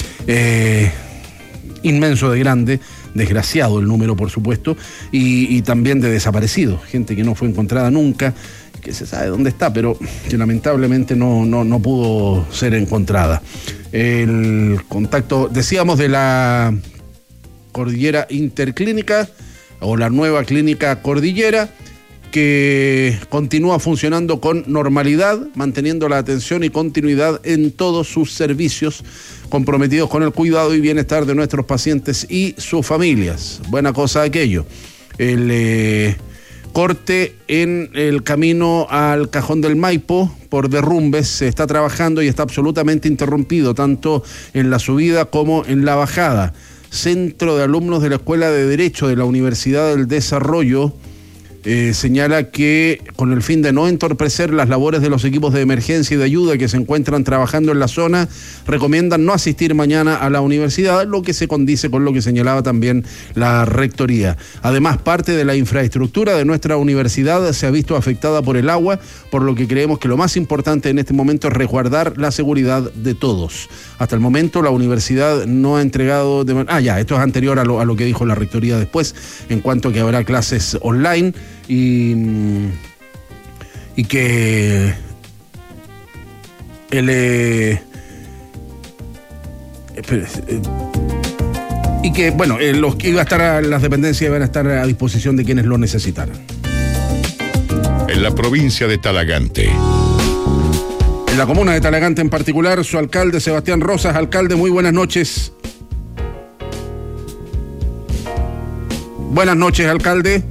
inmenso de grande, desgraciado el número, por supuesto, y también de desaparecidos, gente que no fue encontrada nunca, que se sabe dónde está, pero que lamentablemente no pudo ser encontrada. El contacto, decíamos, de la Cordillera Interclínica, o la nueva clínica Cordillera, que continúa funcionando con normalidad, manteniendo la atención y continuidad en todos sus servicios, comprometidos con el cuidado y bienestar de nuestros pacientes y sus familias. Buena cosa aquello. El corte en el camino al Cajón del Maipo por derrumbes se está trabajando y está absolutamente interrumpido, tanto en la subida como en la bajada. Centro de Alumnos de la Escuela de Derecho de la Universidad del Desarrollo señala que con el fin de no entorpecer las labores de los equipos de emergencia y de ayuda que se encuentran trabajando en la zona, recomiendan no asistir mañana a la universidad, lo que se condice con lo que señalaba también la rectoría. Además, parte de la infraestructura de nuestra universidad se ha visto afectada por el agua, por lo que creemos que lo más importante en este momento es resguardar la seguridad de todos. Hasta el momento la universidad no ha entregado... esto es anterior a lo que dijo la rectoría después, en cuanto a que habrá clases online y que los que iba a estar las dependencias van a estar a disposición de quienes lo necesitaran. En la provincia de Talagante. En la comuna de Talagante en particular, su alcalde Sebastián Rosas. Alcalde, muy buenas noches. Buenas noches, alcalde.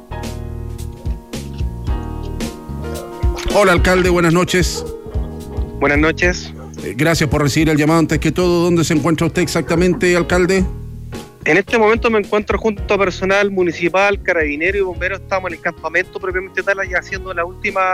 Hola, alcalde, buenas noches. Buenas noches. Gracias por recibir el llamado. Antes que todo, ¿dónde se encuentra usted exactamente, alcalde? En este momento me encuentro junto a personal municipal, carabinero y bombero. Estamos en el campamento propiamente tal, ya haciendo el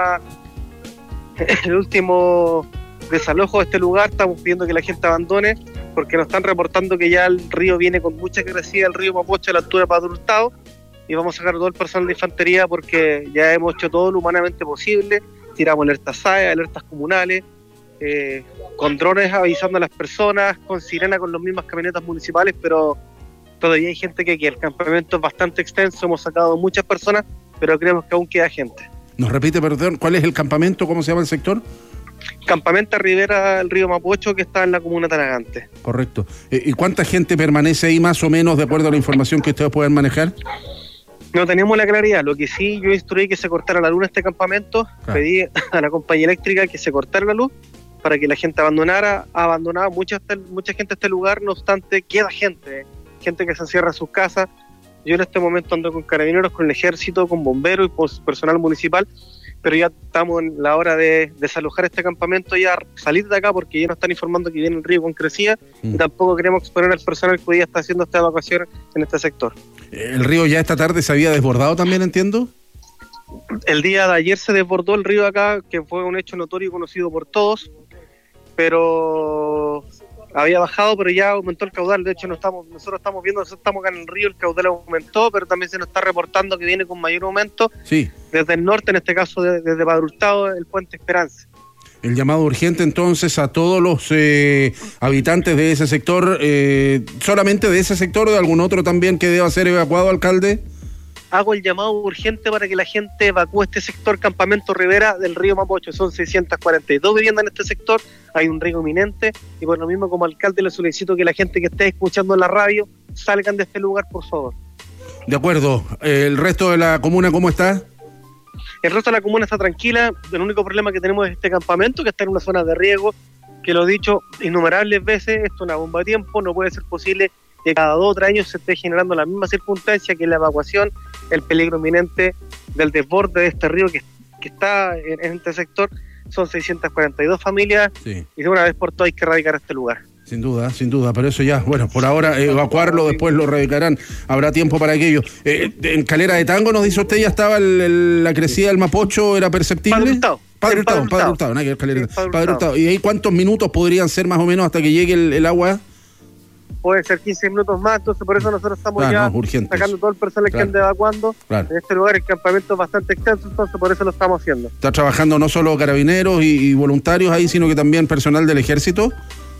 último desalojo de este lugar. Estamos pidiendo que la gente abandone porque nos están reportando que ya el río viene con mucha crecida, el río Mapocho a la altura de Padre Hurtado, y vamos a sacar todo el personal de infantería porque ya hemos hecho todo lo humanamente posible. tiramos alertas SAE, alertas comunales, con drones avisando a las personas, con sirena, con las mismas camionetas municipales, pero todavía hay gente que aquí. El campamento es bastante extenso, hemos sacado muchas personas, pero creemos que aún queda gente. Nos repite, perdón, ¿cuál es el campamento? ¿Cómo se llama el sector? Campamento Rivera del río Mapocho, que está en la comuna de Talagante. Correcto. ¿Y cuánta gente permanece ahí más o menos, de acuerdo a la información que ustedes pueden manejar? No tenemos la claridad. Lo que sí, yo instruí que se cortara la luz en este campamento. Claro. Pedí a la compañía eléctrica que se cortara la luz para que la gente abandonara. Ha abandonado mucha gente este lugar, no obstante, queda gente que se encierra en sus casas. Yo en este momento ando con carabineros, con el ejército, con bomberos y con personal municipal, pero ya estamos en la hora de desalojar este campamento y salir de acá, porque ya nos están informando que viene el río con crecida y tampoco queremos exponer al personal que hoy día está haciendo esta evacuación en este sector. ¿El río ya esta tarde se había desbordado también, entiendo? El día de ayer se desbordó el río acá, que fue un hecho notorio y conocido por todos, pero había bajado, pero ya aumentó el caudal. De hecho, nosotros estamos viendo, estamos acá en el río, el caudal aumentó, pero también se nos está reportando que viene con mayor aumento desde el norte, en este caso desde Padre Hurtado, el Puente Esperanza. El llamado urgente entonces a todos los habitantes de ese sector, ¿solamente de ese sector o de algún otro también que deba ser evacuado, alcalde? Hago el llamado urgente para que la gente evacúe este sector, Campamento Rivera del río Mapocho. Son 642 viviendas en este sector, hay un riesgo inminente y por lo mismo como alcalde le solicito que la gente que esté escuchando la radio salgan de este lugar, por favor. De acuerdo. ¿El resto de la comuna cómo está? El resto de la comuna está tranquila. El único problema que tenemos es este campamento, que está en una zona de riesgo, que lo he dicho innumerables veces, esto es una bomba de tiempo, no puede ser posible que cada 2 o 3 años se esté generando la misma circunstancia, que es la evacuación, el peligro inminente del desborde de este río que está en este sector. Son 642 familias y de una vez por todas hay que erradicar este lugar. Sin duda, pero eso ya, bueno, por ahora evacuarlo, después lo erradicarán, habrá tiempo para aquello. En Calera de Tango, nos dice usted, ya estaba la crecida del Mapocho, ¿era perceptible? Padre Hurtado, nada que ver, Calera. Padre Hurtado. ¿Y ahí cuántos minutos podrían ser más o menos hasta que llegue el agua? Puede ser 15 minutos más, entonces por eso nosotros estamos sacando todo el personal que anda evacuando. En este lugar el campamento es bastante extenso, entonces por eso lo estamos haciendo. ¿Está trabajando no solo carabineros y voluntarios ahí, sino que también personal del ejército?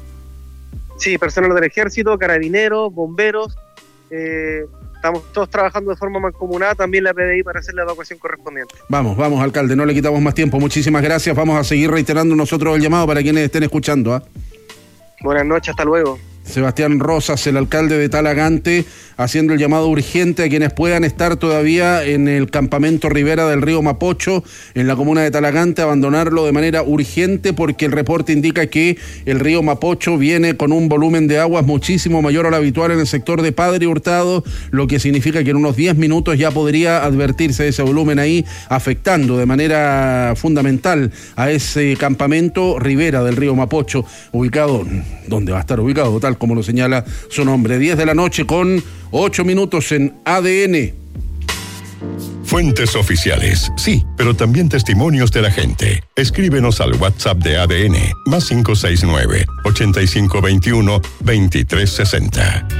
Sí, personal del ejército, carabineros, bomberos, estamos todos trabajando de forma mancomunada, también la PDI para hacer la evacuación correspondiente. Vamos, alcalde, no le quitamos más tiempo, muchísimas gracias, vamos a seguir reiterando nosotros el llamado para quienes estén escuchando. Buenas noches, hasta luego. Sebastián Rosas, el alcalde de Talagante, haciendo el llamado urgente a quienes puedan estar todavía en el campamento Rivera del río Mapocho, en la comuna de Talagante, abandonarlo de manera urgente, porque el reporte indica que el río Mapocho viene con un volumen de aguas muchísimo mayor al habitual en el sector de Padre Hurtado, lo que significa que en unos 10 minutos ya podría advertirse ese volumen ahí, afectando de manera fundamental a ese campamento Rivera del río Mapocho, ubicado, ¿dónde va a estar ubicado? Tal como lo señala su nombre. 10 de la noche con 8 minutos en ADN. Fuentes oficiales, sí, pero también testimonios de la gente. Escríbenos al WhatsApp de ADN, más 569-8521-2360.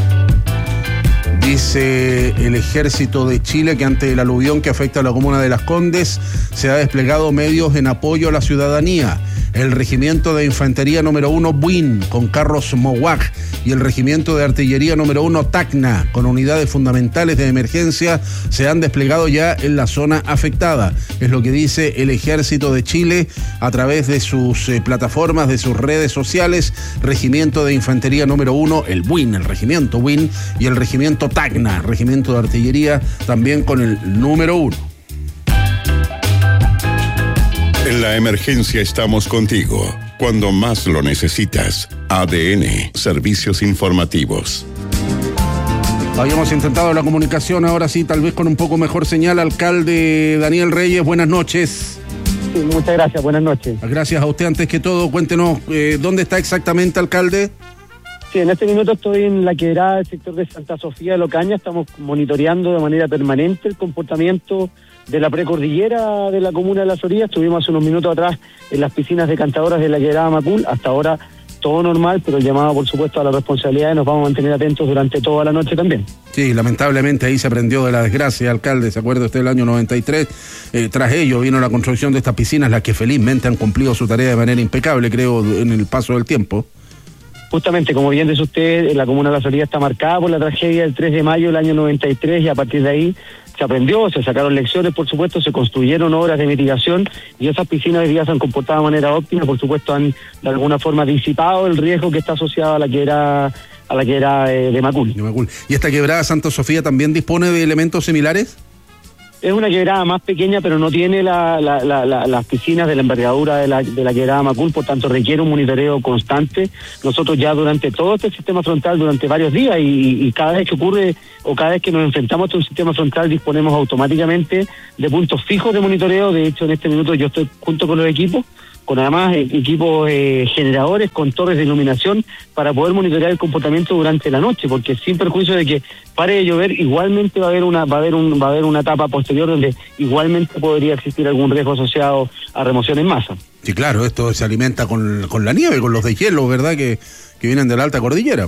Dice el Ejército de Chile que ante el aluvión que afecta a la comuna de Las Condes se ha desplegado medios en apoyo a la ciudadanía. El Regimiento de Infantería número 1 Buin con carros Mowag y el Regimiento de Artillería número 1 Tacna con unidades fundamentales de emergencia se han desplegado ya en la zona afectada. Es lo que dice el Ejército de Chile a través de sus plataformas, de sus redes sociales. Regimiento de Infantería número 1, el Buin, el Regimiento Buin, y el Regimiento Tacna, Regimiento de Artillería también con el número 1. En la emergencia estamos contigo. Cuando más lo necesitas. ADN, Servicios Informativos. Habíamos intentado la comunicación, ahora sí, tal vez con un poco mejor señal. Alcalde Daniel Reyes, buenas noches. Sí, muchas gracias, buenas noches. Gracias a usted. Antes que todo, cuéntenos, ¿dónde está exactamente, alcalde? Sí, en este minuto estoy en la quebrada del sector de Santa Sofía de Locaña. Estamos monitoreando de manera permanente el comportamiento de la precordillera de la comuna de Las Orillas. Estuvimos hace unos minutos atrás en las piscinas decantadoras de la quebrada Macul. Hasta ahora todo normal, pero el llamado, por supuesto, a la responsabilidad, y nos vamos a mantener atentos durante toda la noche también. Sí, lamentablemente ahí se aprendió de la desgracia, alcalde, ¿se acuerda usted del año 93? Tras ello vino la construcción de estas piscinas, las que felizmente han cumplido su tarea de manera impecable, creo, en el paso del tiempo. Justamente, como bien dice usted, la comuna de La Florida está marcada por la tragedia del 3 de mayo del año 93, y a partir de ahí se aprendió, se sacaron lecciones, por supuesto, se construyeron obras de mitigación, y esas piscinas hoy día se han comportado de manera óptima. Por supuesto, han de alguna forma disipado el riesgo que está asociado a la que era de Macul. ¿Y esta quebrada Santa Sofía también dispone de elementos similares? Es una quebrada más pequeña, pero no tiene las piscinas de la envergadura de la quebrada Macul, por tanto requiere un monitoreo constante. Nosotros ya durante todo este sistema frontal, durante varios días, y cada vez que ocurre o cada vez que nos enfrentamos a un sistema frontal, disponemos automáticamente de puntos fijos de monitoreo. De hecho, en este minuto yo estoy junto con los equipos, con además equipos generadores con torres de iluminación para poder monitorear el comportamiento durante la noche, porque sin perjuicio de que pare de llover, igualmente va a haber una etapa posterior donde igualmente podría existir algún riesgo asociado a remoción en masa. Sí, claro, esto se alimenta con la nieve, con los deshielos, ¿verdad? Que vienen de la alta cordillera.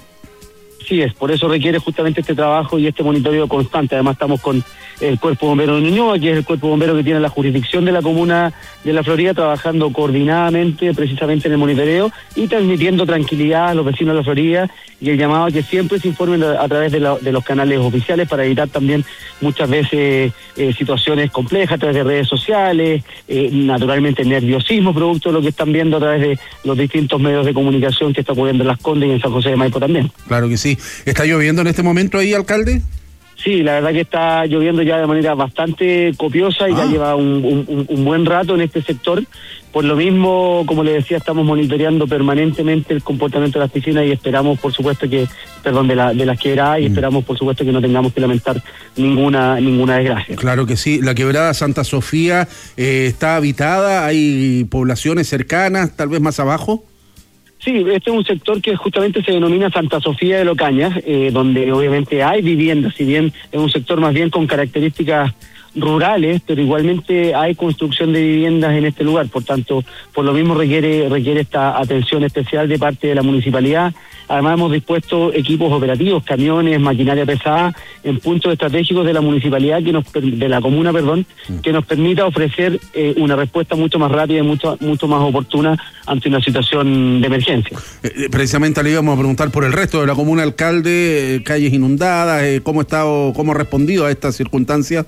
Sí, por eso requiere justamente este trabajo y este monitoreo constante. Además estamos con el Cuerpo Bombero de Ñuñoa, que es el Cuerpo Bombero que tiene la jurisdicción de la comuna de La Florida, trabajando coordinadamente precisamente en el monitoreo y transmitiendo tranquilidad a los vecinos de La Florida, y el llamado a que siempre se informen a través de los canales oficiales para evitar también muchas veces situaciones complejas a través de redes sociales, naturalmente nerviosismo producto de lo que están viendo a través de los distintos medios de comunicación que está ocurriendo en Las Condes y en San José de Maipo también. Claro que sí. ¿Está lloviendo en este momento ahí, alcalde? Sí, la verdad que está lloviendo ya de manera bastante copiosa y ya lleva un buen rato en este sector. Por lo mismo, como le decía, estamos monitoreando permanentemente el comportamiento de las piscinas y esperamos, por supuesto, de las quebradas, y esperamos, por supuesto, que no tengamos que lamentar ninguna desgracia. Claro que sí. La quebrada Santa Sofía está habitada, hay poblaciones cercanas, tal vez más abajo. Sí, este es un sector que justamente se denomina Santa Sofía de Locañas, donde obviamente hay viviendas, si bien es un sector más bien con características rurales, pero igualmente hay construcción de viviendas en este lugar. Por tanto, por lo mismo requiere esta atención especial de parte de la municipalidad. Además hemos dispuesto equipos operativos, camiones, maquinaria pesada en puntos estratégicos de la municipalidad, de la comuna, que nos permita ofrecer una respuesta mucho más rápida y mucho más oportuna ante una situación de emergencia. Precisamente le íbamos a preguntar por el resto de la comuna, alcalde, calles inundadas, cómo ha respondido a estas circunstancias.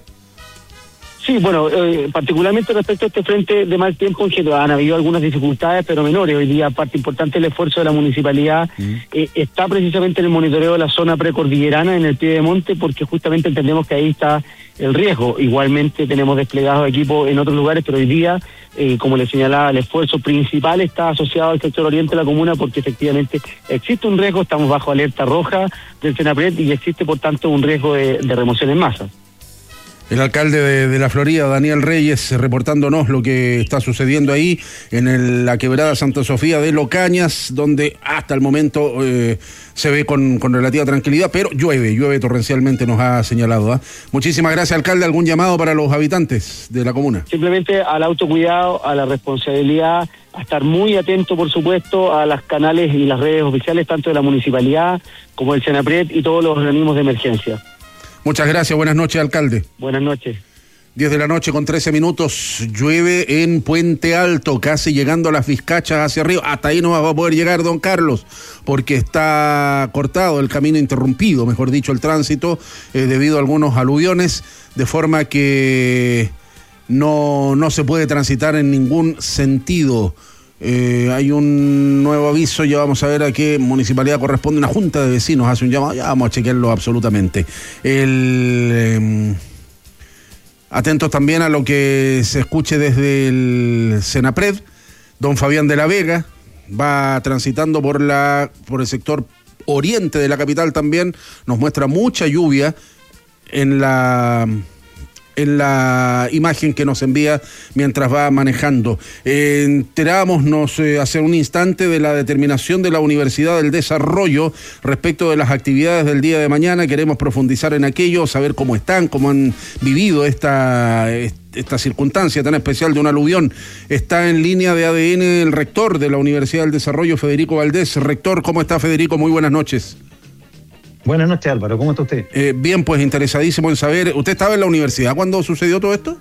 Sí, bueno, particularmente respecto a este frente de mal tiempo, en que han habido algunas dificultades, pero menores. Hoy día, parte importante del esfuerzo de la municipalidad está precisamente en el monitoreo de la zona precordillerana, en el pie de monte, porque justamente entendemos que ahí está el riesgo. Igualmente tenemos desplegados equipos en otros lugares, pero hoy día, como le señalaba, el esfuerzo principal está asociado al sector oriente de la comuna, porque efectivamente existe un riesgo, estamos bajo alerta roja del Senapred y existe, por tanto, un riesgo de remoción en masa. El alcalde de La Florida, Daniel Reyes, reportándonos lo que está sucediendo ahí en la quebrada Santa Sofía de Locañas, donde hasta el momento se ve con relativa tranquilidad, pero llueve torrencialmente, nos ha señalado. Muchísimas gracias, alcalde. ¿Algún llamado para los habitantes de la comuna? Simplemente al autocuidado, a la responsabilidad, a estar muy atento, por supuesto, a los canales y las redes oficiales, tanto de la municipalidad como del Senapred y todos los organismos de emergencia. Muchas gracias, buenas noches, alcalde. Buenas noches. 10 de la noche con 13 minutos, llueve en Puente Alto, casi llegando a las Vizcachas hacia arriba. Hasta ahí no va a poder llegar don Carlos, porque está cortado el camino, interrumpido, mejor dicho, el tránsito, debido a algunos aluviones, de forma que no se puede transitar en ningún sentido. Hay un nuevo aviso, ya vamos a ver a qué municipalidad corresponde. Una junta de vecinos hace un llamado, ya vamos a chequearlo absolutamente. Atentos también a lo que se escuche desde el Senapred. Don Fabián de la Vega va transitando por el sector oriente de la capital también. Nos muestra mucha lluvia en en la imagen que nos envía mientras va manejando. Enterábamos hace un instante de la determinación de la Universidad del Desarrollo respecto de las actividades del día de mañana. Queremos profundizar en aquello, saber cómo están, cómo han vivido esta circunstancia tan especial de un aluvión. Está en línea de ADN el rector de la Universidad del Desarrollo, Federico Valdés. Rector, ¿cómo está, Federico? Muy buenas noches. Buenas noches, Álvaro. ¿Cómo está usted? Bien, pues interesadísimo en saber. ¿Usted estaba en la universidad cuando sucedió todo esto?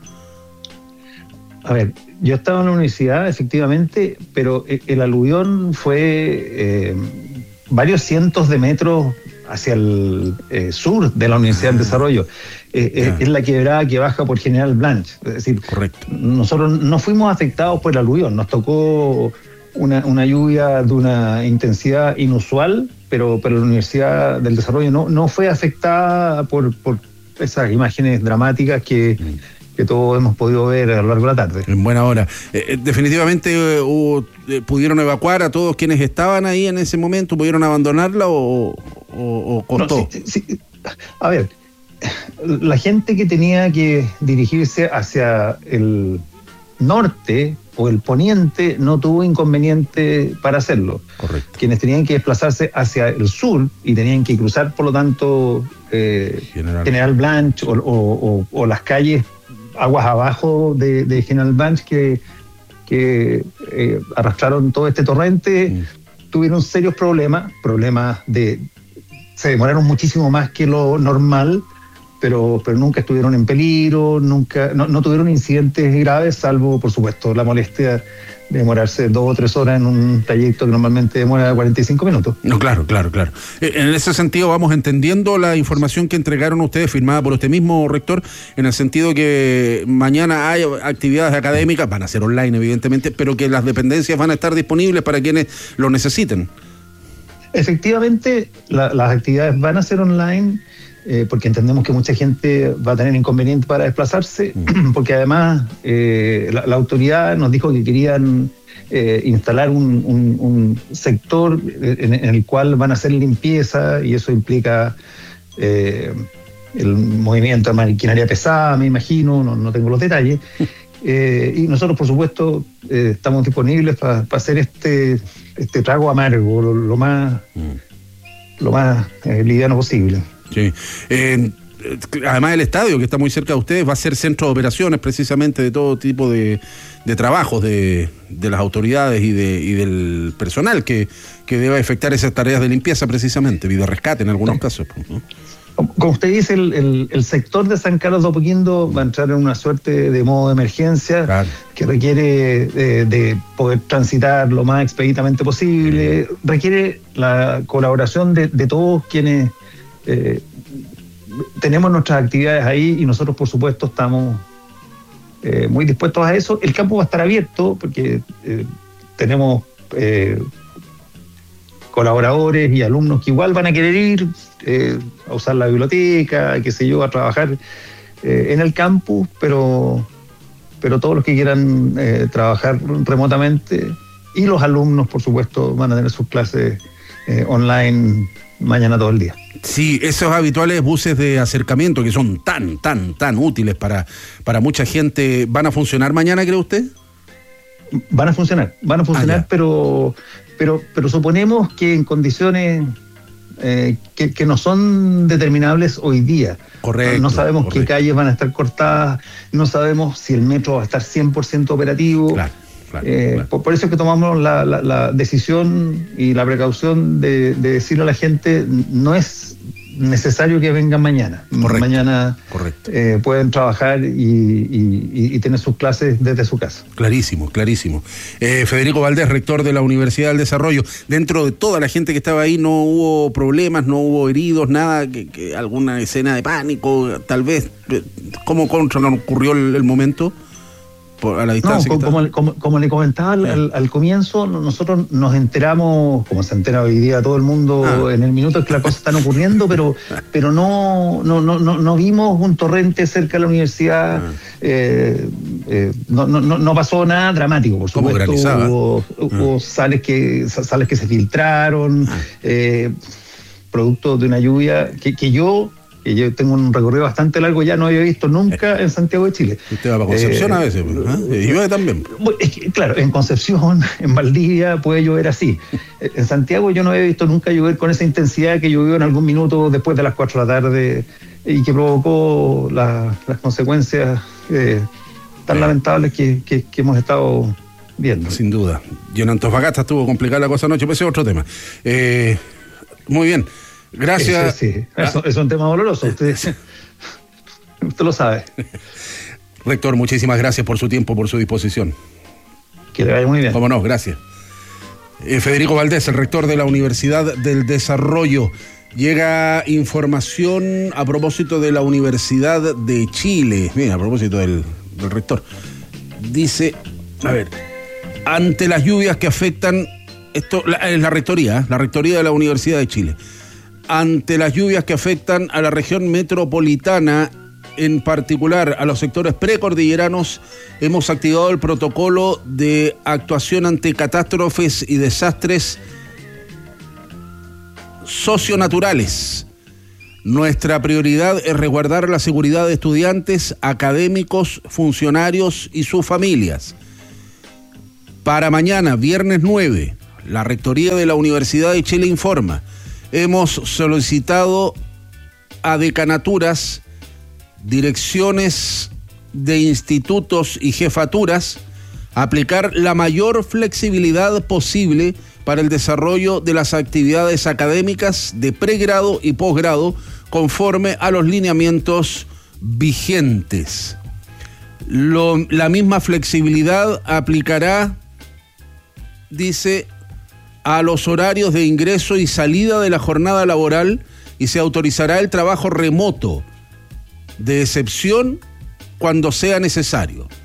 A ver, yo estaba en la universidad, efectivamente, pero el aluvión fue varios cientos de metros hacia el sur de la Universidad del Desarrollo. Es la quebrada que baja por General Blanch. Es decir, correcto. Nosotros no fuimos afectados por el aluvión. Nos tocó una lluvia de una intensidad inusual, pero la Universidad del Desarrollo no fue afectada por esas imágenes dramáticas que todos hemos podido ver a lo largo de la tarde. En buena hora. Definitivamente pudieron evacuar a todos quienes estaban ahí en ese momento. ¿Pudieron abandonarla o costó? No, sí. A ver, la gente que tenía que dirigirse hacia el norte o el poniente no tuvo inconveniente para hacerlo. Correcto. Quienes tenían que desplazarse hacia el sur y tenían que cruzar, por lo tanto, General Blanch o las calles aguas abajo de General Blanch que arrastraron todo este torrente, tuvieron serios problemas se demoraron muchísimo más que lo normal, pero nunca estuvieron en peligro, no tuvieron incidentes graves, salvo, por supuesto, la molestia de demorarse 2 o 3 horas en un trayecto que normalmente demora 45 minutos. No, claro. En ese sentido vamos entendiendo la información que entregaron ustedes, firmada por usted mismo, rector, en el sentido que mañana hay actividades académicas, van a ser online evidentemente, pero que las dependencias van a estar disponibles para quienes lo necesiten. Efectivamente, las actividades van a ser online, porque entendemos que mucha gente va a tener inconveniente para desplazarse, porque además la autoridad nos dijo que querían instalar un sector en el cual van a hacer limpieza, y eso implica el movimiento de maquinaria pesada, me imagino, no tengo los detalles. Y nosotros, por supuesto, estamos disponibles para hacer este trago amargo lo más liviano posible. Sí. Además, el estadio que está muy cerca de ustedes va a ser centro de operaciones precisamente de todo tipo de trabajos de las autoridades y del personal que debe efectuar esas tareas de limpieza precisamente, y de rescate en algunos casos, ¿no? Como usted dice, el sector de San Carlos de Apoquindo va a entrar en una suerte de modo de emergencia, claro, que requiere de poder transitar lo más expeditamente posible, requiere la colaboración de todos quienes tenemos nuestras actividades ahí, y nosotros, por supuesto, estamos muy dispuestos a eso. El campo va a estar abierto porque tenemos colaboradores y alumnos que igual van a querer ir a usar la biblioteca, qué sé yo, a trabajar en el campus, pero todos los que quieran trabajar remotamente, y los alumnos, por supuesto, van a tener sus clases online mañana todo el día. Sí, esos habituales buses de acercamiento que son tan útiles para mucha gente, ¿van a funcionar mañana, cree usted? Van a funcionar, pero suponemos que en condiciones que no son determinables hoy día. Correcto. No sabemos qué calles van a estar cortadas, no sabemos si el metro va a estar 100% operativo. Claro. Por eso es que tomamos la decisión y la precaución de decirle a la gente, no es necesario que vengan mañana. Correcto. Mañana pueden trabajar y tener sus clases desde su casa. Clarísimo. Federico Valdés, rector de la Universidad del Desarrollo. Dentro de toda la gente que estaba ahí no hubo problemas, no hubo heridos, nada, que alguna escena de pánico, tal vez. ¿Cómo ocurrió el momento? A la distancia. Como le comentaba al comienzo, nosotros nos enteramos, como se entera hoy día todo el mundo, en el minuto en que las cosas están ocurriendo, pero no vimos un torrente cerca de la universidad, no pasó nada dramático, por supuesto. Hubo sales que se filtraron, producto de una lluvia que yo que yo tengo un recorrido bastante largo, ya no había visto nunca en Santiago de Chile. Usted va para Concepción a veces, y llueve también. Es que, claro, en Concepción, en Valdivia puede llover así. En Santiago yo no había visto nunca llover con esa intensidad que llovió en algún minuto después de las 4 de la tarde y que provocó las consecuencias tan lamentables que hemos estado viendo. Sin duda. Y en Antofagasta estuvo complicada la cosa anoche, pero ese es otro tema. Muy bien. Gracias. Sí. Es un tema doloroso. Usted lo sabe. Rector, muchísimas gracias por su tiempo, por su disposición. Que le vaya muy bien. Cómo no, gracias. Federico Valdés, el rector de la Universidad del Desarrollo. Llega información a propósito de la Universidad de Chile. Mira, a propósito del rector. Dice, a ver, ante las lluvias que afectan, esto es la rectoría de la Universidad de Chile. Ante las lluvias que afectan a la región metropolitana, en particular a los sectores precordilleranos, hemos activado el protocolo de actuación ante catástrofes y desastres socionaturales. Nuestra prioridad es resguardar la seguridad de estudiantes, académicos, funcionarios y sus familias. Para mañana, viernes 9, la Rectoría de la Universidad de Chile informa: hemos solicitado a decanaturas, direcciones de institutos y jefaturas aplicar la mayor flexibilidad posible para el desarrollo de las actividades académicas de pregrado y posgrado conforme a los lineamientos vigentes. La misma flexibilidad aplicará, dice, a los horarios de ingreso y salida de la jornada laboral y se autorizará el trabajo remoto de excepción cuando sea necesario.